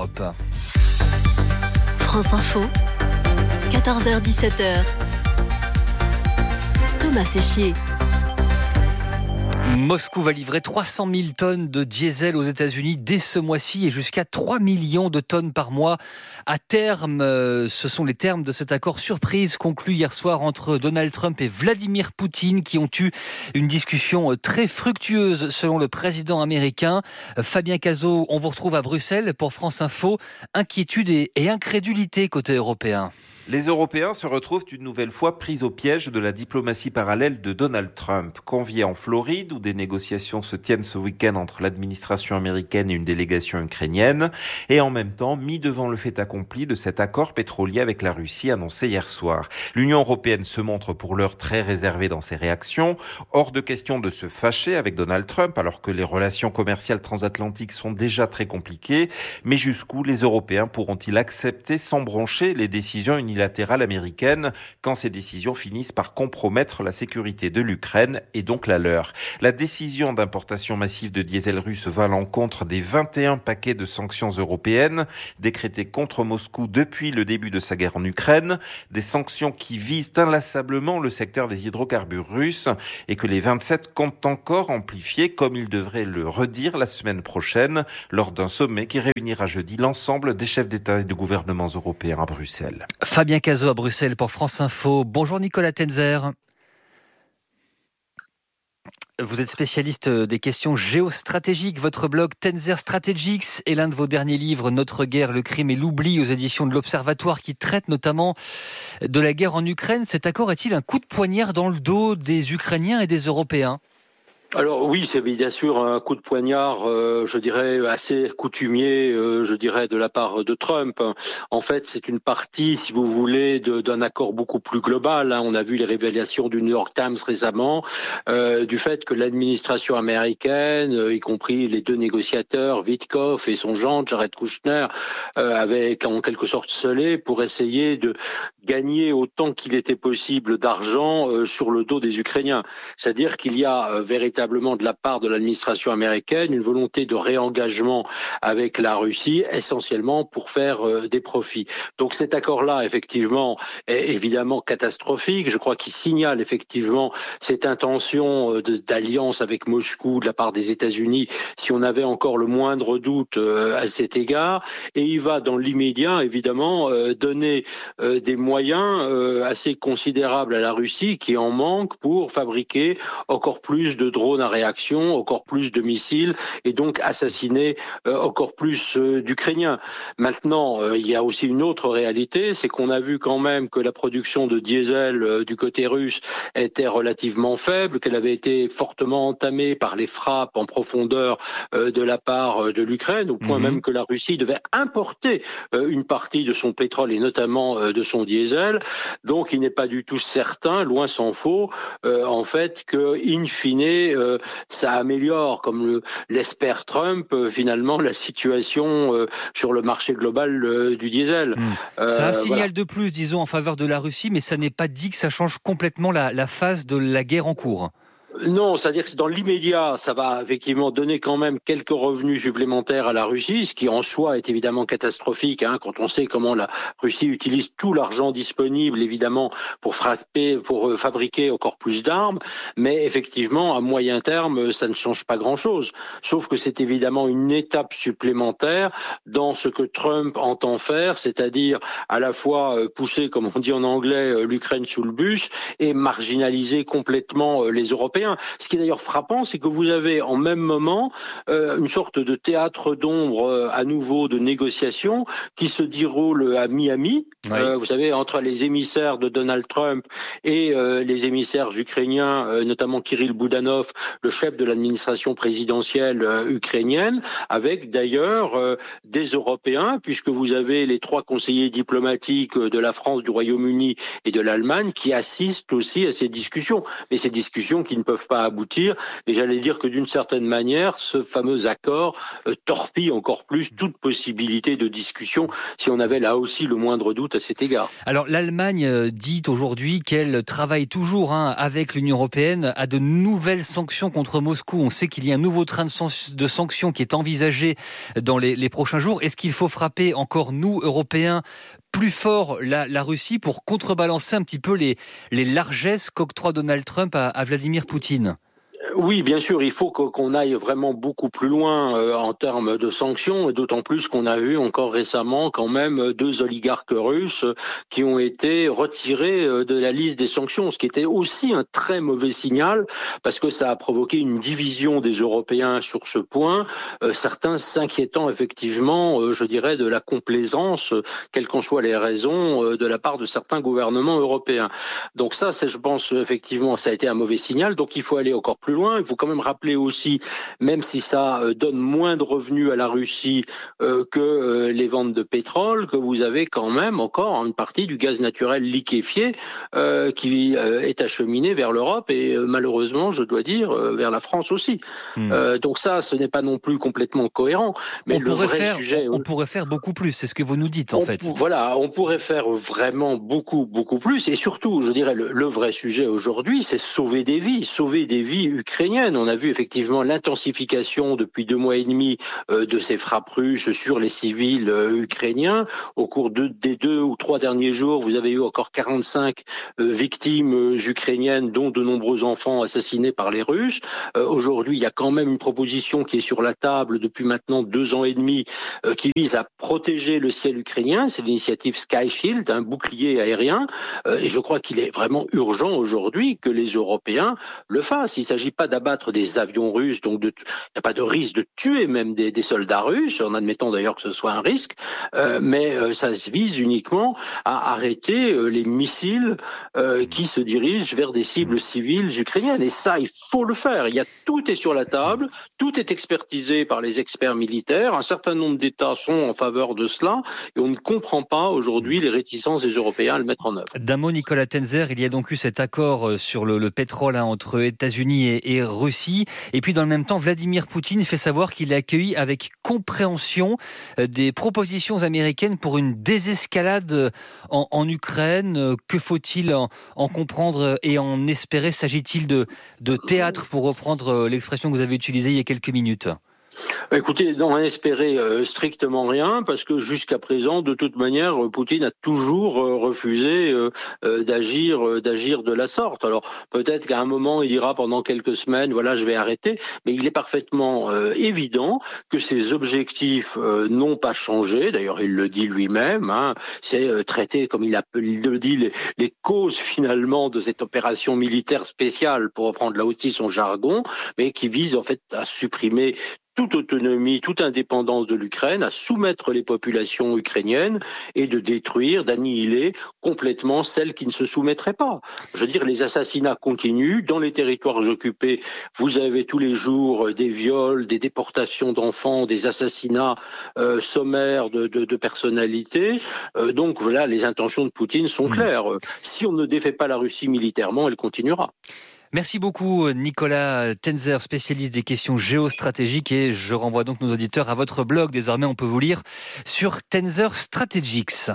S20: France Info, quatorze heures dix-sept heures. Thomas Séchier.
S2: Moscou va livrer trois cent mille tonnes de diesel aux États-Unis dès ce mois-ci et jusqu'à trois millions de tonnes par mois. À terme, ce sont les termes de cet accord surprise conclu hier soir entre Donald Trump et Vladimir Poutine qui ont eu une discussion très fructueuse selon le président américain. Fabien Cazot, on vous retrouve à Bruxelles pour France Info. Inquiétude et incrédulité côté européen.
S1: Les Européens se retrouvent une nouvelle fois pris au piège de la diplomatie parallèle de Donald Trump. Conviés en Floride, où des négociations se tiennent ce week-end entre l'administration américaine et une délégation ukrainienne, et en même temps mis devant le fait accompli de cet accord pétrolier avec la Russie annoncé hier soir. L'Union européenne se montre pour l'heure très réservée dans ses réactions. Hors de question de se fâcher avec Donald Trump, alors que les relations commerciales transatlantiques sont déjà très compliquées. Mais jusqu'où les Européens pourront-ils accepter sans broncher les décisions unilatérales unilatérale américaine quand ces décisions finissent par compromettre la sécurité de l'Ukraine et donc la leur. La décision d'importation massive de diesel russe va à l'encontre des vingt et un paquets de sanctions européennes décrétés contre Moscou depuis le début de sa guerre en Ukraine, des sanctions qui visent inlassablement le secteur des hydrocarbures russes et que les vingt-sept comptent encore amplifier, comme ils devraient le redire la semaine prochaine lors d'un sommet qui réunira jeudi l'ensemble des chefs d'État et de gouvernements européens à Bruxelles.
S2: Fabien Cazot à Bruxelles pour France Info. Bonjour Nicolas Tenzer. Vous êtes spécialiste des questions géostratégiques. Votre blog Tenzer Strategics est l'un de vos derniers livres, Notre guerre, le crime et l'oubli, aux éditions de l'Observatoire, qui traite notamment de la guerre en Ukraine. Cet accord est-il un coup de poignard dans le dos des Ukrainiens et des Européens ?
S5: Alors oui, c'est bien sûr un coup de poignard, euh, je dirais, assez coutumier, euh, je dirais, de la part de Trump. En fait, c'est une partie, si vous voulez, de, d'un accord beaucoup plus global. Hein. On a vu les révélations du New York Times récemment, euh, du fait que l'administration américaine, euh, y compris les deux négociateurs, Witkoff et son gendre, Jared Kushner, euh, avaient en quelque sorte scellé pour essayer de gagner autant qu'il était possible d'argent euh, sur le dos des Ukrainiens. C'est-à-dire qu'il y a euh, véritablement de la part de l'administration américaine une volonté de réengagement avec la Russie, essentiellement pour faire euh, des profits. Donc cet accord-là, effectivement, est évidemment catastrophique. Je crois qu'il signale effectivement cette intention euh, de, d'alliance avec Moscou de la part des États-Unis, si on avait encore le moindre doute euh, à cet égard. Et il va, dans l'immédiat, évidemment, euh, donner euh, des moyens euh, assez considérables à la Russie, qui en manque pour fabriquer encore plus de drones à réaction, encore plus de missiles et donc assassiner euh, encore plus euh, d'Ukrainiens. Maintenant, euh, il y a aussi une autre réalité, c'est qu'on a vu quand même que la production de diesel euh, du côté russe était relativement faible, qu'elle avait été fortement entamée par les frappes en profondeur euh, de la part euh, de l'Ukraine, au point mmh. même que la Russie devait importer euh, une partie de son pétrole et notamment euh, de son diesel. Donc il n'est pas du tout certain, loin s'en faut, euh, en fait, que in fine, Euh, ça améliore, comme le, l'espère Trump, euh, finalement, la situation euh, sur le marché global euh, du diesel.
S2: Mmh. Euh, c'est un signal voilà. de plus, disons, en faveur de la Russie, mais ça n'est pas dit que ça change complètement la, la phase de la guerre en cours.
S5: Non, c'est-à-dire que dans l'immédiat, ça va effectivement donner quand même quelques revenus supplémentaires à la Russie, ce qui en soi est évidemment catastrophique, hein, quand on sait comment la Russie utilise tout l'argent disponible, évidemment, pour frapper, pour fabriquer encore plus d'armes. Mais effectivement, à moyen terme, ça ne change pas grand-chose. Sauf que c'est évidemment une étape supplémentaire dans ce que Trump entend faire, c'est-à-dire à la fois pousser, comme on dit en anglais, l'Ukraine sous le bus et marginaliser complètement les Européens. Ce qui est d'ailleurs frappant, c'est que vous avez en même moment euh, une sorte de théâtre d'ombre euh, à nouveau de négociations qui se déroule à Miami. Oui. Euh, vous savez, entre les émissaires de Donald Trump et euh, les émissaires ukrainiens, euh, notamment Kirill Boudanov, le chef de l'administration présidentielle euh, ukrainienne, avec d'ailleurs euh, des Européens, puisque vous avez les trois conseillers diplomatiques de la France, du Royaume-Uni et de l'Allemagne qui assistent aussi à ces discussions. Mais ces discussions qui ne peuvent pas aboutir, et j'allais dire que d'une certaine manière, ce fameux accord euh, torpille encore plus toute possibilité de discussion, si on avait là aussi le moindre doute à cet égard.
S2: Alors l'Allemagne dit aujourd'hui qu'elle travaille toujours hein, avec l'Union européenne à de nouvelles sanctions contre Moscou. On sait qu'il y a un nouveau train de, san- de sanctions qui est envisagé dans les, les prochains jours. Est-ce qu'il faut frapper encore, nous, Européens, plus fort la, la Russie pour contrebalancer un petit peu les, les largesses qu'octroie Donald Trump à, à Vladimir Poutine ?
S5: Oui, bien sûr, il faut qu'on aille vraiment beaucoup plus loin euh, en termes de sanctions, et d'autant plus qu'on a vu encore récemment quand même deux oligarques russes qui ont été retirés de la liste des sanctions, ce qui était aussi un très mauvais signal parce que ça a provoqué une division des Européens sur ce point, euh, certains s'inquiétant effectivement, euh, je dirais, de la complaisance, quelles qu'en soient les raisons, euh, de la part de certains gouvernements européens. Donc ça, c'est, je pense, effectivement, ça a été un mauvais signal, donc il faut aller encore plus loin. Il faut quand même rappeler aussi, même si ça euh, donne moins de revenus à la Russie euh, que euh, les ventes de pétrole, que vous avez quand même encore une partie du gaz naturel liquéfié euh, qui euh, est acheminé vers l'Europe et euh, malheureusement, je dois dire, euh, vers la France aussi. Mmh. Euh, donc ça, ce n'est pas non plus complètement cohérent. Mais
S2: on
S5: le
S2: pourrait
S5: vrai
S2: faire,
S5: sujet,
S2: on, on pourrait faire beaucoup plus. C'est ce que vous nous dites en
S5: on,
S2: fait.
S5: Voilà, on pourrait faire vraiment beaucoup, beaucoup plus. Et surtout, je dirais, le, le vrai sujet aujourd'hui, c'est sauver des vies, sauver des vies ukrainiennes. On a vu effectivement l'intensification depuis deux mois et demi euh, de ces frappes russes sur les civils euh, ukrainiens. Au cours de, des deux ou trois derniers jours, vous avez eu encore quarante-cinq euh, victimes euh, ukrainiennes, dont de nombreux enfants assassinés par les Russes. Euh, aujourd'hui, il y a quand même une proposition qui est sur la table depuis maintenant deux ans et demi, euh, qui vise à protéger le ciel ukrainien. C'est l'initiative Sky Shield, un bouclier aérien. Euh, et je crois qu'il est vraiment urgent aujourd'hui que les Européens le fassent. Il ne s'agit pas d'abattre des avions russes, donc de, il n'y a pas de risque de tuer même des, des soldats russes, en admettant d'ailleurs que ce soit un risque, euh, mais euh, ça se vise uniquement à arrêter euh, les missiles euh, qui se dirigent vers des cibles civiles ukrainiennes. Et ça, il faut le faire. Il y a, tout est sur la table, tout est expertisé par les experts militaires, un certain nombre d'États sont en faveur de cela, et on ne comprend pas aujourd'hui les réticences des Européens à le mettre en œuvre.
S2: D'un mot, Nicolas Tenzer, il y a donc eu cet accord sur le, le pétrole hein, entre États-Unis et, et Russie, et puis dans le même temps, Vladimir Poutine fait savoir qu'il a accueilli avec compréhension des propositions américaines pour une désescalade en, en Ukraine. Que faut-il en, en comprendre et en espérer? S'agit-il de, de théâtre, pour reprendre l'expression que vous avez utilisée il y a quelques minutes?
S5: Écoutez, n'en espérer euh, strictement rien, parce que jusqu'à présent, de toute manière, Poutine a toujours euh, refusé euh, euh, d'agir, euh, d'agir de la sorte. Alors peut-être qu'à un moment, il dira pendant quelques semaines, voilà, je vais arrêter, mais il est parfaitement euh, évident que ses objectifs euh, n'ont pas changé. D'ailleurs, il le dit lui-même. Hein, c'est euh, traiter, comme il, appelle, il le dit, les, les causes finalement de cette opération militaire spéciale, pour reprendre là aussi son jargon, mais qui vise en fait à supprimer toute autonomie, toute indépendance de l'Ukraine, à soumettre les populations ukrainiennes et de détruire, d'annihiler complètement celles qui ne se soumettraient pas. Je veux dire, les assassinats continuent. Dans les territoires occupés, vous avez tous les jours des viols, des déportations d'enfants, des assassinats euh, sommaires de, de, de personnalités. Euh, donc voilà, les intentions de Poutine sont claires. Si on ne défait pas la Russie militairement, elle continuera.
S2: Merci beaucoup Nicolas Tenzer, spécialiste des questions géostratégiques, et je renvoie donc nos auditeurs à votre blog. Désormais, on peut vous lire sur Tenzer Strategics.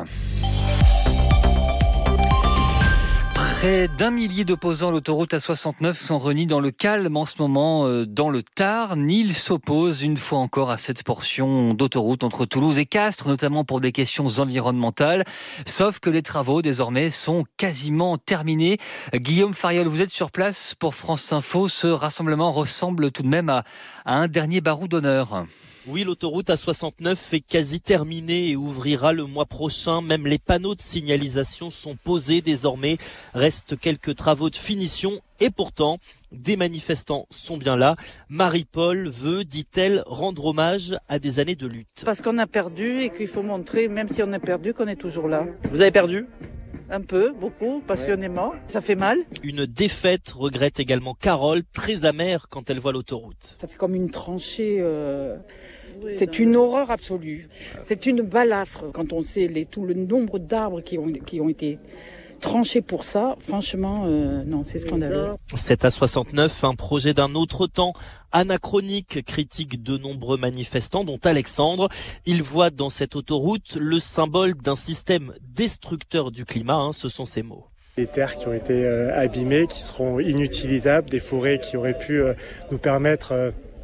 S2: Près d'un millier d'opposants à l'autoroute A soixante-neuf sont réunis dans le calme en ce moment dans le Tarn. Ils s'opposent une fois encore à cette portion d'autoroute entre Toulouse et Castres, notamment pour des questions environnementales. Sauf que les travaux désormais sont quasiment terminés. Guillaume Fariol, vous êtes sur place pour France Info. Ce rassemblement ressemble tout de même à, à un dernier barou d'honneur.
S6: Oui, l'autoroute A soixante-neuf est quasi terminée et ouvrira le mois prochain. Même les panneaux de signalisation sont posés désormais. Restent quelques travaux de finition et pourtant, des manifestants sont bien là. Marie-Paul veut, dit-elle, rendre hommage à des années de lutte.
S7: Parce qu'on a perdu et qu'il faut montrer, même si on a perdu, qu'on est toujours là.
S6: Vous avez perdu ?
S7: Un peu, beaucoup, passionnément. Ça fait mal.
S6: Une défaite, regrette également Carole, très amère quand elle voit l'autoroute.
S7: Ça fait comme une tranchée... Euh... C'est une horreur absolue. C'est une balafre quand on sait les, tout le nombre d'arbres qui ont, qui ont été tranchés pour ça. Franchement, euh, non, c'est scandaleux.
S6: Cette A soixante-neuf, un projet d'un autre temps, anachronique, critique de nombreux manifestants, dont Alexandre. Il voit dans cette autoroute le symbole d'un système destructeur du climat, hein, ce sont ses mots.
S23: Des terres qui ont été euh, abîmées, qui seront inutilisables, des forêts qui auraient pu euh, nous permettre... Euh,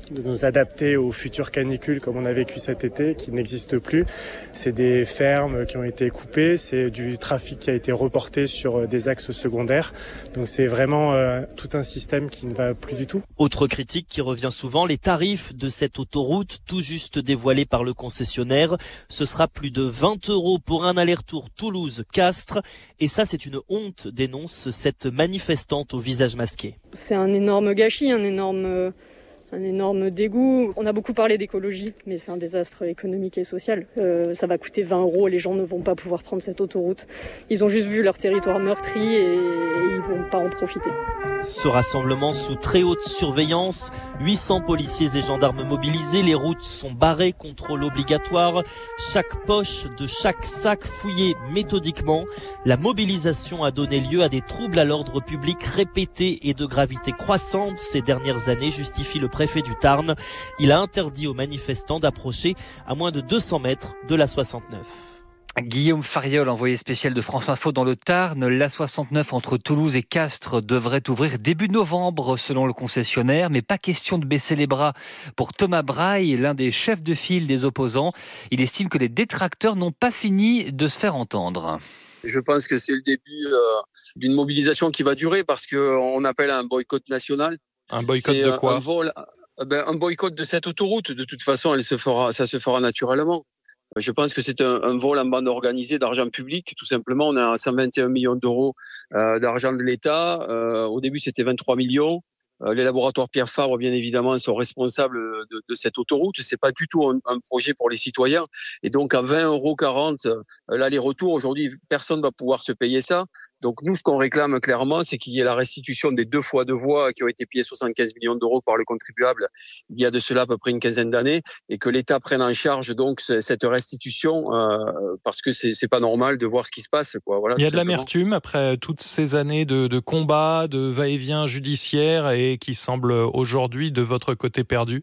S3: de nous adapter aux futures canicules comme on a vécu cet été, qui n'existent plus. C'est des fermes qui ont été coupées, c'est du trafic qui a été reporté sur des axes secondaires. Donc c'est vraiment euh, tout un système qui ne va plus du tout.
S6: Autre critique qui revient souvent, les tarifs de cette autoroute tout juste dévoilés par le concessionnaire. Ce sera plus de vingt euros pour un aller-retour Toulouse-Castres. Et ça, c'est une honte, dénonce cette manifestante au visage masqué.
S9: C'est un énorme gâchis, un énorme... un énorme dégoût. On a beaucoup parlé d'écologie, mais c'est un désastre économique et social. Euh, ça va coûter vingt euros, les gens ne vont pas pouvoir prendre cette autoroute. Ils ont juste vu leur territoire meurtri et, et ils vont pas en profiter.
S6: Ce rassemblement sous très haute surveillance, huit cents policiers et gendarmes mobilisés, les routes sont barrées, contrôle obligatoire, chaque poche de chaque sac fouillée méthodiquement. La mobilisation a donné lieu à des troubles à l'ordre public répétés et de gravité croissante ces dernières années, justifie le préfet du Tarn. Il a interdit aux manifestants d'approcher à moins de deux cents mètres de l'A soixante-neuf.
S2: Guillaume Fariol, envoyé spécial de France Info dans le Tarn. L'A soixante-neuf entre Toulouse et Castres devrait ouvrir début novembre selon le concessionnaire, mais pas question de baisser les bras pour Thomas Braille, l'un des chefs de file des opposants. Il estime que les détracteurs n'ont pas fini de se faire entendre.
S23: Je pense que c'est le début euh, d'une mobilisation qui va durer parce qu'on appelle à un boycott national.
S24: Un boycott de quoi ?
S23: un, vol, ben, un boycott de cette autoroute. De toute façon, elle se fera, ça se fera naturellement. Je pense que c'est un, un vol en bande organisée d'argent public. Tout simplement, on a cent vingt et un millions d'euros euh, d'argent de l'État. Euh, au début, c'était vingt-trois millions. Euh, les laboratoires Pierre Fabre, bien évidemment, sont responsables de, de cette autoroute. C'est pas du tout un, un projet pour les citoyens. Et donc, à vingt euros quarante euh, l'aller-retour, aujourd'hui, personne va pouvoir se payer ça. Donc, nous, ce qu'on réclame clairement, c'est qu'il y ait la restitution des deux fois deux voies qui ont été payées soixante-quinze millions d'euros par le contribuable il y a de cela à peu près une quinzaine d'années et que l'État prenne en charge donc cette restitution euh, parce que c'est, c'est pas normal de voir ce qui se passe, quoi. Voilà.
S24: Il y a de l'amertume après toutes ces années de, de combats, de va-et-vient judiciaire et qui semble aujourd'hui de votre côté perdu?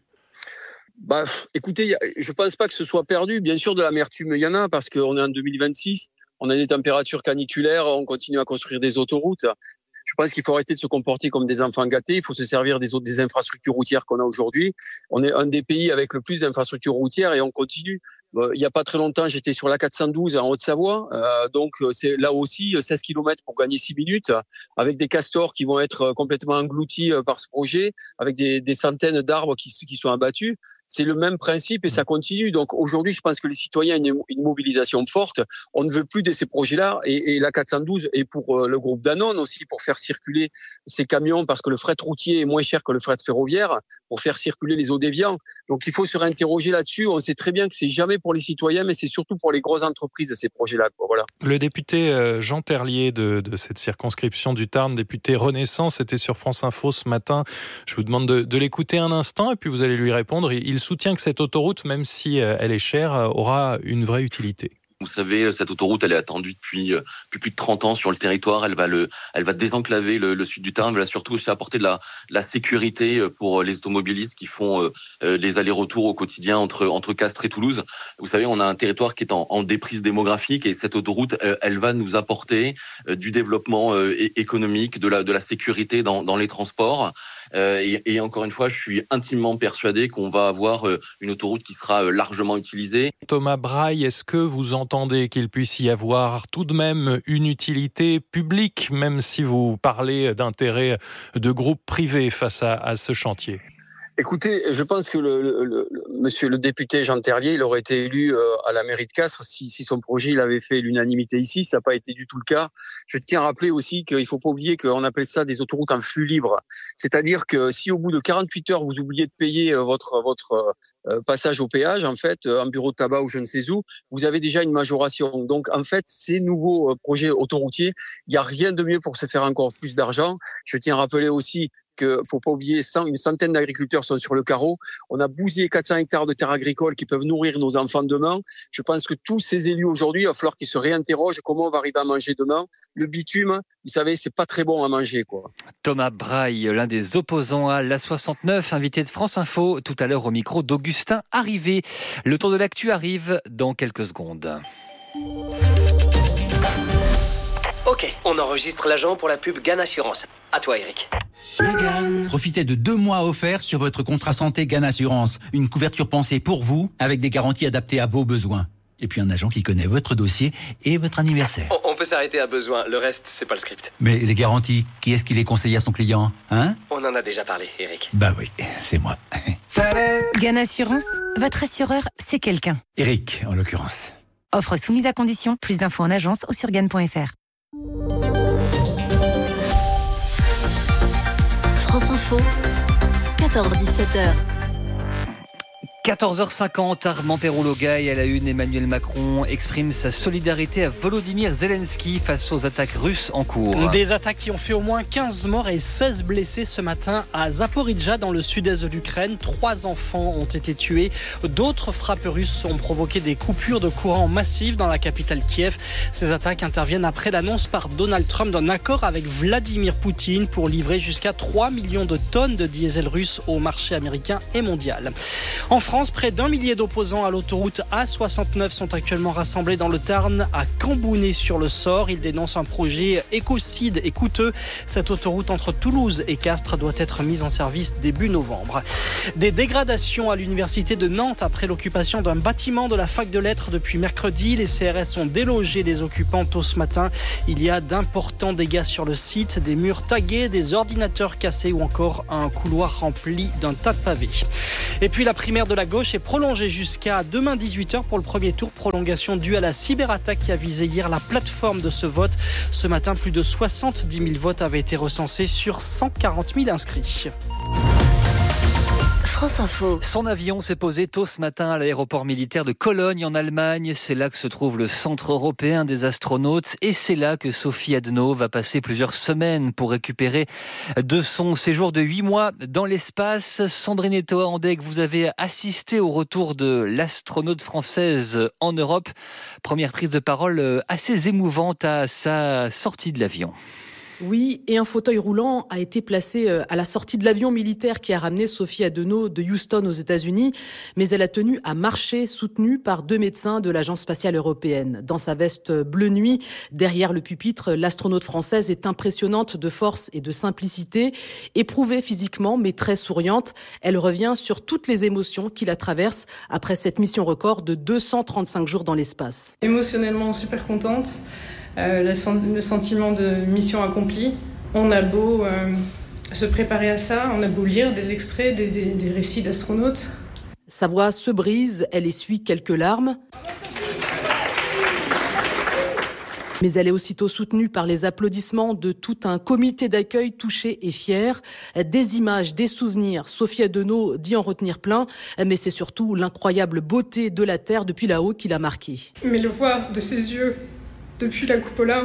S23: Bah, écoutez, je pense pas que ce soit perdu. Bien sûr, de l'amertume, il y en a parce qu'on est en deux mille vingt-six, on a des températures caniculaires, on continue à construire des autoroutes. Je pense qu'il faut arrêter de se comporter comme des enfants gâtés. Il faut se servir des autres, des infrastructures routières qu'on a aujourd'hui. On est un des pays avec le plus d'infrastructures routières et on continue. Euh, il n'y a pas très longtemps, j'étais sur l'A quatre cent douze en Haute-Savoie. Euh, donc, c'est là aussi seize kilomètres pour gagner six minutes avec des castors qui vont être complètement engloutis par ce projet, avec des, des centaines d'arbres qui, qui sont abattus. C'est le même principe et ça continue. Donc aujourd'hui, je pense que les citoyens ont une, une mobilisation forte. On ne veut plus de ces projets-là. Et, et l'A quatre cent douze est pour euh, le groupe Danone aussi, pour faire circuler ces camions, parce que le fret routier est moins cher que le fret ferroviaire, pour faire circuler les eaux déviants. Donc il faut se réinterroger là-dessus. On sait très bien que c'est jamais pour les citoyens, mais c'est surtout pour les grosses entreprises, ces projets-là. Voilà.
S24: Le député Jean Terlier de, de cette circonscription du Tarn, député Renaissance, était sur France Info ce matin. Je vous demande de, de l'écouter un instant et puis vous allez lui répondre. Il soutient que cette autoroute, même si elle est chère, aura une vraie utilité.
S25: Vous savez, cette autoroute, elle est attendue depuis, depuis plus de trente ans sur le territoire. Elle va, le, elle va désenclaver le, le sud du Tarn. Elle va surtout aussi apporter de la, de la sécurité pour les automobilistes qui font euh, les allers-retours au quotidien entre, entre Castres et Toulouse. Vous savez, on a un territoire qui est en, en déprise démographique et cette autoroute, elle, elle va nous apporter euh, du développement euh, économique, de la, de la sécurité dans, dans les transports. Euh, et, et encore une fois, je suis intimement persuadé qu'on va avoir euh, une autoroute qui sera euh, largement utilisée.
S24: Thomas Braille, est-ce que vous entendez qu'il puisse y avoir tout de même une utilité publique, même si vous parlez d'intérêt de groupes privés face à, à ce chantier ?
S23: Écoutez, je pense que le, le, le, monsieur le député Jean Terlier, il aurait été élu euh, à la mairie de Castres si, si son projet il avait fait l'unanimité ici. Ça n'a pas été du tout le cas. Je tiens à rappeler aussi qu'il ne faut pas oublier qu'on appelle ça des autoroutes en flux libre. C'est-à-dire que si au bout de quarante-huit heures, vous oubliez de payer votre, votre euh, passage au péage, en fait, en bureau de tabac ou je ne sais où, vous avez déjà une majoration. Donc, en fait, ces nouveaux euh, projets autoroutiers, il n'y a rien de mieux pour se faire encore plus d'argent. Je tiens à rappeler aussi qu'il faut pas oublier, cent, une centaine d'agriculteurs sont sur le carreau. On a bousillé quatre cents hectares de terres agricoles qui peuvent nourrir nos enfants demain. Je pense que tous ces élus aujourd'hui, il va falloir qu'ils se réinterrogent comment on va arriver à manger demain. Le bitume, vous savez, c'est pas très bon à manger, quoi.
S2: Thomas Braille, l'un des opposants à l'A soixante-neuf, invité de France Info tout à l'heure au micro d'Augustin Arrivé. Le tour de l'actu arrive dans quelques secondes.
S4: Ok, on enregistre l'agent pour la pub Gann Assurance. À toi, Eric.
S8: Profitez de deux mois offerts sur votre contrat santé Gann Assurance. Une couverture pensée pour vous, avec des garanties adaptées à vos besoins. Et puis un agent qui connaît votre dossier et votre anniversaire.
S4: On, on peut s'arrêter à besoin, le reste, c'est pas le script.
S8: Mais les garanties, qui est-ce qui les conseille à son client, hein?
S4: On en a déjà parlé, Eric.
S8: Bah oui, c'est moi.
S10: Gann Assurance, votre assureur, c'est quelqu'un.
S8: Eric, en l'occurrence.
S10: Offre soumise à condition. Plus d'infos en agence ou sur gann point f r.
S20: France Info, quatorze à dix-sept heures.
S2: quatorze heures cinquante, Armand Perrault-Logaille à la une. Emmanuel Macron exprime sa solidarité à Volodymyr Zelensky face aux attaques russes en cours.
S22: Des attaques qui ont fait au moins quinze morts et seize blessés ce matin à Zaporijjia dans le sud-est de l'Ukraine. Trois enfants ont été tués. D'autres frappes russes ont provoqué des coupures de courant massives dans la capitale Kiev. Ces attaques interviennent après l'annonce par Donald Trump d'un accord avec Vladimir Poutine pour livrer jusqu'à trois millions de tonnes de diesel russe au marché américain et mondial. En France, près d'un millier d'opposants à l'autoroute A soixante-neuf sont actuellement rassemblés dans le Tarn à Cambounet-sur-le-Sort. Ils dénoncent un projet écocide et coûteux. Cette autoroute entre Toulouse et Castres doit être mise en service début novembre. Des dégradations à l'université de Nantes après l'occupation d'un bâtiment de la fac de lettres depuis mercredi. Les C R S ont délogé les occupants tôt ce matin. Il y a d'importants dégâts sur le site, des murs tagués, des ordinateurs cassés ou encore un couloir rempli d'un tas de pavés. Et puis la primaire de la gauche est prolongée jusqu'à demain dix-huit heures pour le premier tour. Prolongation due à la cyberattaque qui a visé hier la plateforme de ce vote. Ce matin, plus de soixante-dix mille votes avaient été recensés sur cent quarante mille inscrits.
S20: France Info.
S2: Son avion s'est posé tôt ce matin à l'aéroport militaire de Cologne en Allemagne. C'est là que se trouve le centre européen des astronautes et c'est là que Sophie Adno va passer plusieurs semaines pour récupérer de son séjour de huit mois dans l'espace. Sandrine Etoa-Andeg, vous avez assisté au retour de l'astronaute française en Europe. Première prise de parole assez émouvante à sa sortie de l'avion.
S11: Oui, et un fauteuil roulant a été placé à la sortie de l'avion militaire qui a ramené Sophie Adeno de Houston aux États-Unis, mais elle a tenu à marcher, soutenue par deux médecins de l'Agence spatiale européenne. Dans sa veste bleu nuit, derrière le pupitre, l'astronaute française est impressionnante de force et de simplicité, éprouvée physiquement mais très souriante. Elle revient sur toutes les émotions qui la traversent après cette mission record de deux cent trente-cinq jours dans l'espace.
S13: Émotionnellement super contente. Euh, le, le sentiment de mission accomplie. On a beau euh, se préparer à ça, on a beau lire des extraits, des, des, des récits d'astronautes.
S11: Sa voix se brise, elle essuie quelques larmes. Mais elle est aussitôt soutenue par les applaudissements de tout un comité d'accueil touché et fier. Des images, des souvenirs. Sophie Adeno dit en retenir plein, mais c'est surtout l'incroyable beauté de la Terre depuis là-haut qui l'a marquée.
S13: Mais le voir de ses yeux, depuis la cupola,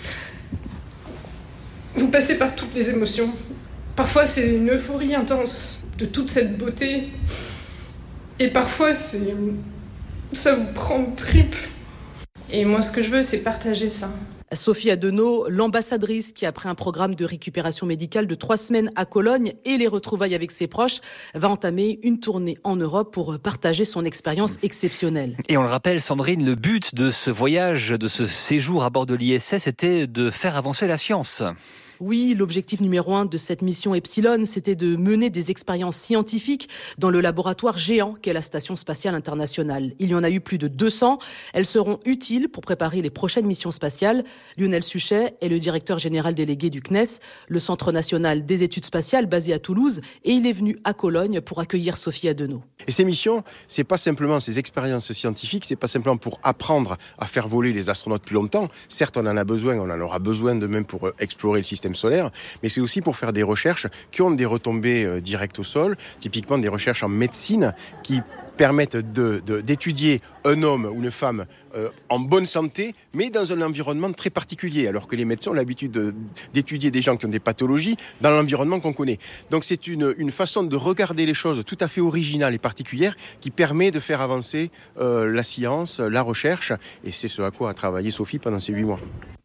S13: vous passez par toutes les émotions. Parfois, c'est une euphorie intense de toute cette beauté. Et parfois, c'est... ça vous prend de tripes. Et moi, ce que je veux, c'est partager ça.
S11: Sophie Adeno, l'ambassadrice qui, après un programme de récupération médicale de trois semaines à Cologne et les retrouvailles avec ses proches, va entamer une tournée en Europe pour partager son expérience exceptionnelle.
S2: Et on le rappelle, Sandrine, le but de ce voyage, de ce séjour à bord de l'I S S, était de faire avancer la science.
S11: Oui, l'objectif numéro un de cette mission Epsilon, c'était de mener des expériences scientifiques dans le laboratoire géant qu'est la Station spatiale internationale. Il y en a eu plus de deux cents. Elles seront utiles pour préparer les prochaines missions spatiales. Lionel Suchet est le directeur général délégué du C N E S, le Centre national des études spatiales basé à Toulouse, et il est venu à Cologne pour accueillir Sophie Adeno.
S26: Et ces missions, c'est pas simplement ces expériences scientifiques, c'est pas simplement pour apprendre à faire voler les astronautes plus longtemps. Certes, on en a besoin, on en aura besoin demain pour explorer le système solaire, mais c'est aussi pour faire des recherches qui ont des retombées euh, directes au sol, typiquement des recherches en médecine qui permettent de, de, d'étudier un homme ou une femme euh, en bonne santé, mais dans un environnement très particulier, alors que les médecins ont l'habitude de, d'étudier des gens qui ont des pathologies dans l'environnement qu'on connaît. Donc c'est une, une façon de regarder les choses tout à fait originale et particulière qui permet de faire avancer euh, la science, la recherche, et c'est ce à quoi a travaillé Sophie pendant ces huit mois.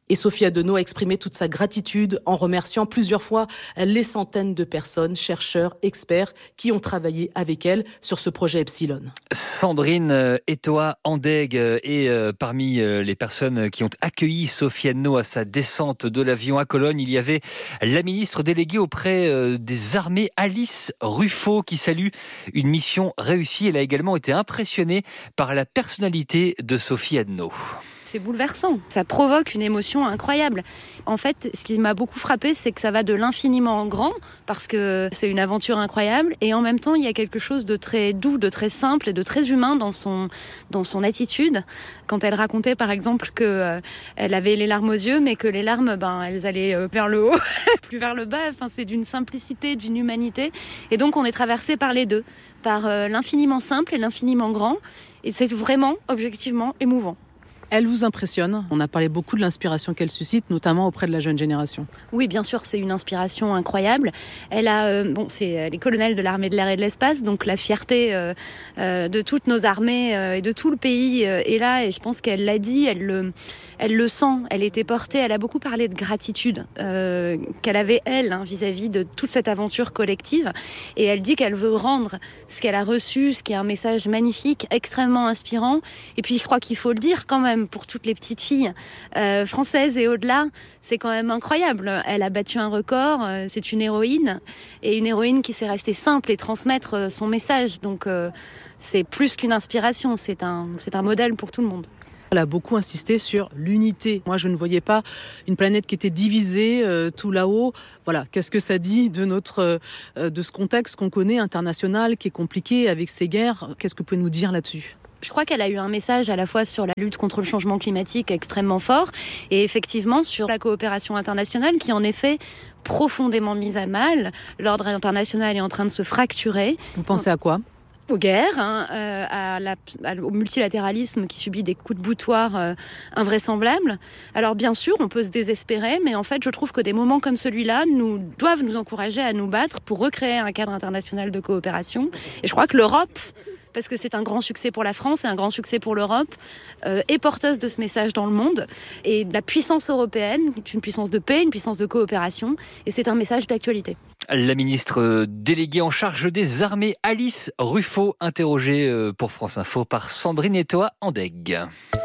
S11: Et Sophie Adenau a exprimé toute sa gratitude en remerciant plusieurs fois les centaines de personnes, chercheurs, experts qui ont travaillé avec elle sur ce projet Epsilon.
S2: Sandrine Etoa-Andeg est parmi les personnes qui ont accueilli Sophie Adenau à sa descente de l'avion à Cologne. Il y avait la ministre déléguée auprès des armées, Alice Ruffo, qui salue une mission réussie. Elle a également été impressionnée par la personnalité de Sophie Adenau.
S14: C'est bouleversant, ça provoque une émotion incroyable. En fait, ce qui m'a beaucoup frappé, c'est que ça va de l'infiniment grand, parce que c'est une aventure incroyable, et en même temps, il y a quelque chose de très doux, de très simple et de très humain dans son, dans son attitude. Quand elle racontait, par exemple, qu'elle euh, avait les larmes aux yeux, mais que les larmes, ben, elles allaient euh, vers le haut, plus vers le bas. Enfin, c'est d'une simplicité, d'une humanité. Et donc, on est traversé par les deux, par euh, l'infiniment simple et l'infiniment grand. Et c'est vraiment, objectivement, émouvant.
S11: Elle vous impressionne. On a parlé beaucoup de l'inspiration qu'elle suscite, notamment auprès de la jeune génération.
S14: Oui, bien sûr, c'est une inspiration incroyable. Elle a, euh, bon, c'est, elle est colonelle de l'armée de l'air et de l'espace, donc la fierté euh, euh, de toutes nos armées euh, et de tout le pays euh, est là. Et je pense qu'elle l'a dit, elle le, elle le sent. Elle était portée. Elle a beaucoup parlé de gratitude euh, qu'elle avait elle hein, vis-à-vis de toute cette aventure collective. Et elle dit qu'elle veut rendre ce qu'elle a reçu, ce qui est un message magnifique, extrêmement inspirant. Et puis, je crois qu'il faut le dire quand même. Pour toutes les petites filles euh, françaises et au-delà, c'est quand même incroyable. Elle a battu un record, euh, c'est une héroïne, et une héroïne qui s'est restée simple et transmettre euh, son message. Donc euh, c'est plus qu'une inspiration, c'est un, c'est un modèle pour tout le monde.
S11: Elle a beaucoup insisté sur l'unité. Moi, je ne voyais pas une planète qui était divisée euh, tout là-haut. Voilà, qu'est-ce que ça dit de notre, euh, de ce contexte qu'on connaît international, qui est compliqué avec ces guerres? Qu'est-ce que vous pouvez nous dire là-dessus?
S14: Je crois qu'elle a eu un message à la fois sur la lutte contre le changement climatique extrêmement fort et effectivement sur la coopération internationale qui en effet profondément mise à mal. L'ordre international est en train de se fracturer.
S11: Vous pensez à quoi ?
S14: Aux guerres, hein, euh, à la, à, au multilatéralisme qui subit des coups de boutoir euh, invraisemblables. Alors bien sûr, on peut se désespérer, mais en fait, je trouve que des moments comme celui-là nous doivent nous encourager à nous battre pour recréer un cadre international de coopération. Et je crois que l'Europe, parce que c'est un grand succès pour la France et un grand succès pour l'Europe, euh, est porteuse de ce message dans le monde. Et la puissance européenne est une puissance de paix, une puissance de coopération, et c'est un message d'actualité.
S2: La ministre déléguée en charge des armées, Alice Ruffo, interrogée pour France Info par Sandrine Etoa-Andeg.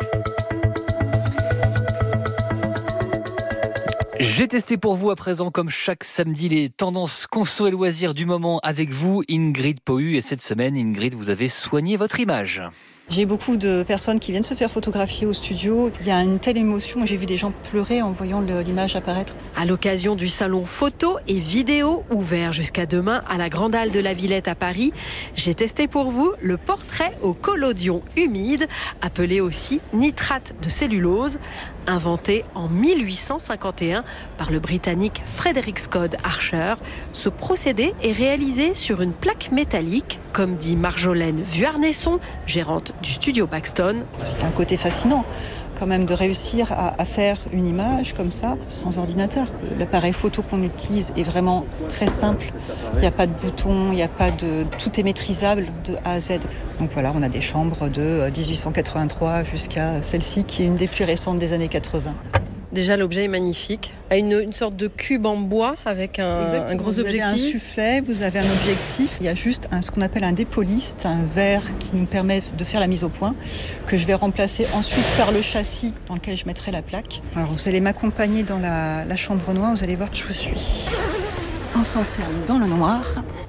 S2: J'ai testé pour vous à présent, comme chaque samedi, les tendances conso et loisirs du moment avec vous, Ingrid Pohu. Et cette semaine, Ingrid, vous avez soigné votre image.
S15: J'ai beaucoup de personnes qui viennent se faire photographier au studio. Il y a une telle émotion. J'ai vu des gens pleurer en voyant le, l'image apparaître.
S16: À l'occasion du salon photo et vidéo ouvert jusqu'à demain à la Grande Halle de la Villette à Paris, j'ai testé pour vous le portrait au collodion humide, appelé aussi nitrate de cellulose, inventé en mille huit cent cinquante et un par le Britannique Frederick Scott Archer. Ce procédé est réalisé sur une plaque métallique, comme dit Marjolaine Vuarnesson, gérante du studio Baxton.
S15: C'est un côté fascinant quand même de réussir à, à faire une image comme ça sans ordinateur. L'appareil photo qu'on utilise est vraiment très simple. Il n'y a pas de bouton, il n'y a pas de... Tout est maîtrisable de A à Z. Donc voilà, on a des chambres de dix-huit cent quatre-vingt-trois jusqu'à celle-ci qui est une des plus récentes des années quatre-vingts.
S16: Déjà, l'objet est magnifique. Une, une sorte de cube en bois avec un, un gros
S15: vous
S16: objectif.
S15: Vous avez un soufflet, vous avez un objectif. Il y a juste un, ce qu'on appelle un dépoliste, un verre qui nous permet de faire la mise au point, que je vais remplacer ensuite par le châssis dans lequel je mettrai la plaque. Alors, vous allez m'accompagner dans la, la chambre noire. Vous allez voir que je vous suis. On s'enferme dans le noir.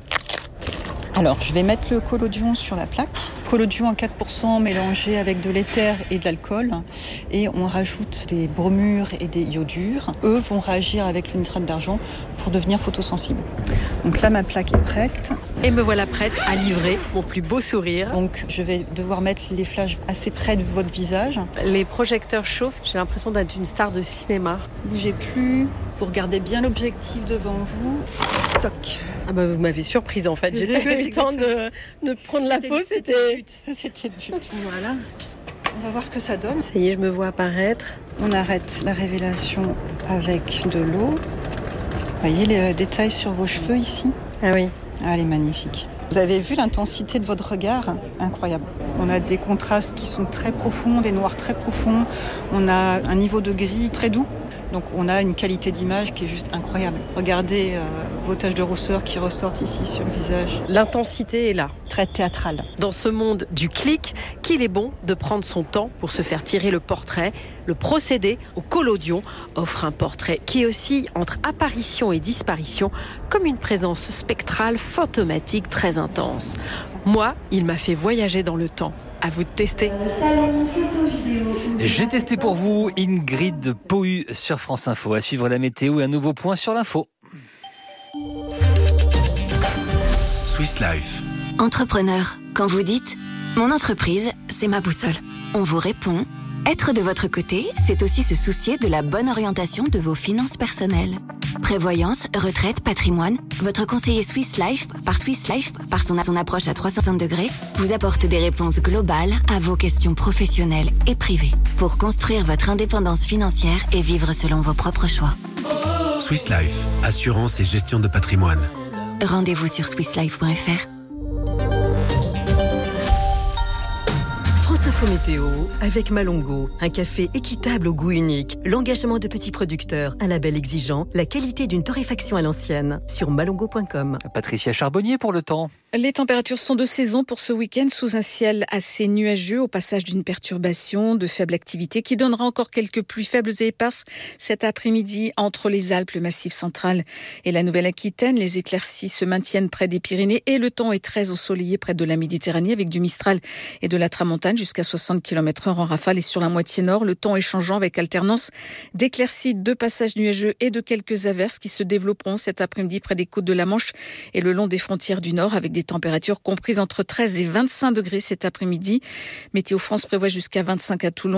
S15: Alors, je vais mettre le collodion sur la plaque. Collodion à quatre pour cent mélangé avec de l'éther et de l'alcool. Et on rajoute des bromures et des iodures. Eux vont réagir avec le nitrate d'argent pour devenir photosensibles. Donc là, ma plaque est prête.
S16: Et me voilà prête à livrer mon plus beau sourire.
S15: Donc, je vais devoir mettre les flashs assez près de votre visage.
S16: Les projecteurs chauffent. J'ai l'impression d'être une star de cinéma.
S15: Bougez plus. Vous regardez bien l'objectif devant vous. Toc.
S16: Ah bah vous m'avez surprise en fait. J'ai pas eu le temps de, de prendre la pause. C'était
S15: le but. C'était le but. Voilà. On va voir ce que ça donne.
S16: Ça y est, je me vois apparaître.
S15: On arrête la révélation avec de l'eau. Vous voyez les détails sur vos cheveux ici ?
S16: Ah oui.
S15: Ah, elle est magnifique. Vous avez vu l'intensité de votre regard ? Incroyable. On a des contrastes qui sont très profonds, des noirs très profonds. On a un niveau de gris très doux. Donc on a une qualité d'image qui est juste incroyable. Regardez euh, vos taches de rousseur qui ressortent ici sur le visage.
S16: L'intensité est là.
S15: Très théâtrale.
S16: Dans ce monde du clic, qu'il est bon de prendre son temps pour se faire tirer le portrait. Le procédé au collodion offre un portrait qui oscille entre apparition et disparition, comme une présence spectrale fantomatique très intense. Moi, il m'a fait voyager dans le temps. À vous de tester.
S2: J'ai testé pour vous Ingrid Pohu sur France Info. À suivre la météo et un nouveau point sur l'info.
S1: Swiss Life.
S20: Entrepreneur, quand vous dites « Mon entreprise, c'est ma boussole », on vous répond « Être de votre côté, c'est aussi se soucier de la bonne orientation de vos finances personnelles. » Prévoyance, retraite, patrimoine, votre conseiller Swiss Life, par Swiss Life, par son, son approche à trois cent soixante degrés, vous apporte des réponses globales à vos questions professionnelles et privées pour construire votre indépendance financière et vivre selon vos propres choix.
S1: Swiss Life, assurance et gestion de patrimoine.
S20: Rendez-vous sur swiss life point f r.
S12: France Info Météo avec Malongo, un café équitable au goût unique, l'engagement de petits producteurs, un label exigeant, la qualité d'une torréfaction à l'ancienne, sur malongo point com.
S2: Patricia Charbonnier pour le temps.
S7: Les températures sont de saison pour ce week-end sous un ciel assez nuageux au passage d'une perturbation de faible activité qui donnera encore quelques pluies faibles et éparses cet après-midi entre les Alpes, le Massif central et la Nouvelle-Aquitaine. Les éclaircies se maintiennent près des Pyrénées et le temps est très ensoleillé près de la Méditerranée avec du Mistral et de la Tramontane jusqu'à soixante kilomètres heure en rafale et sur la moitié nord. Le temps est changeant avec alternance d'éclaircies, de passages nuageux et de quelques averses qui se développeront cet après-midi près des côtes de la Manche et le long des frontières du nord avec des températures comprises entre treize et vingt-cinq degrés cet après-midi. Météo France prévoit jusqu'à vingt-cinq à Toulon.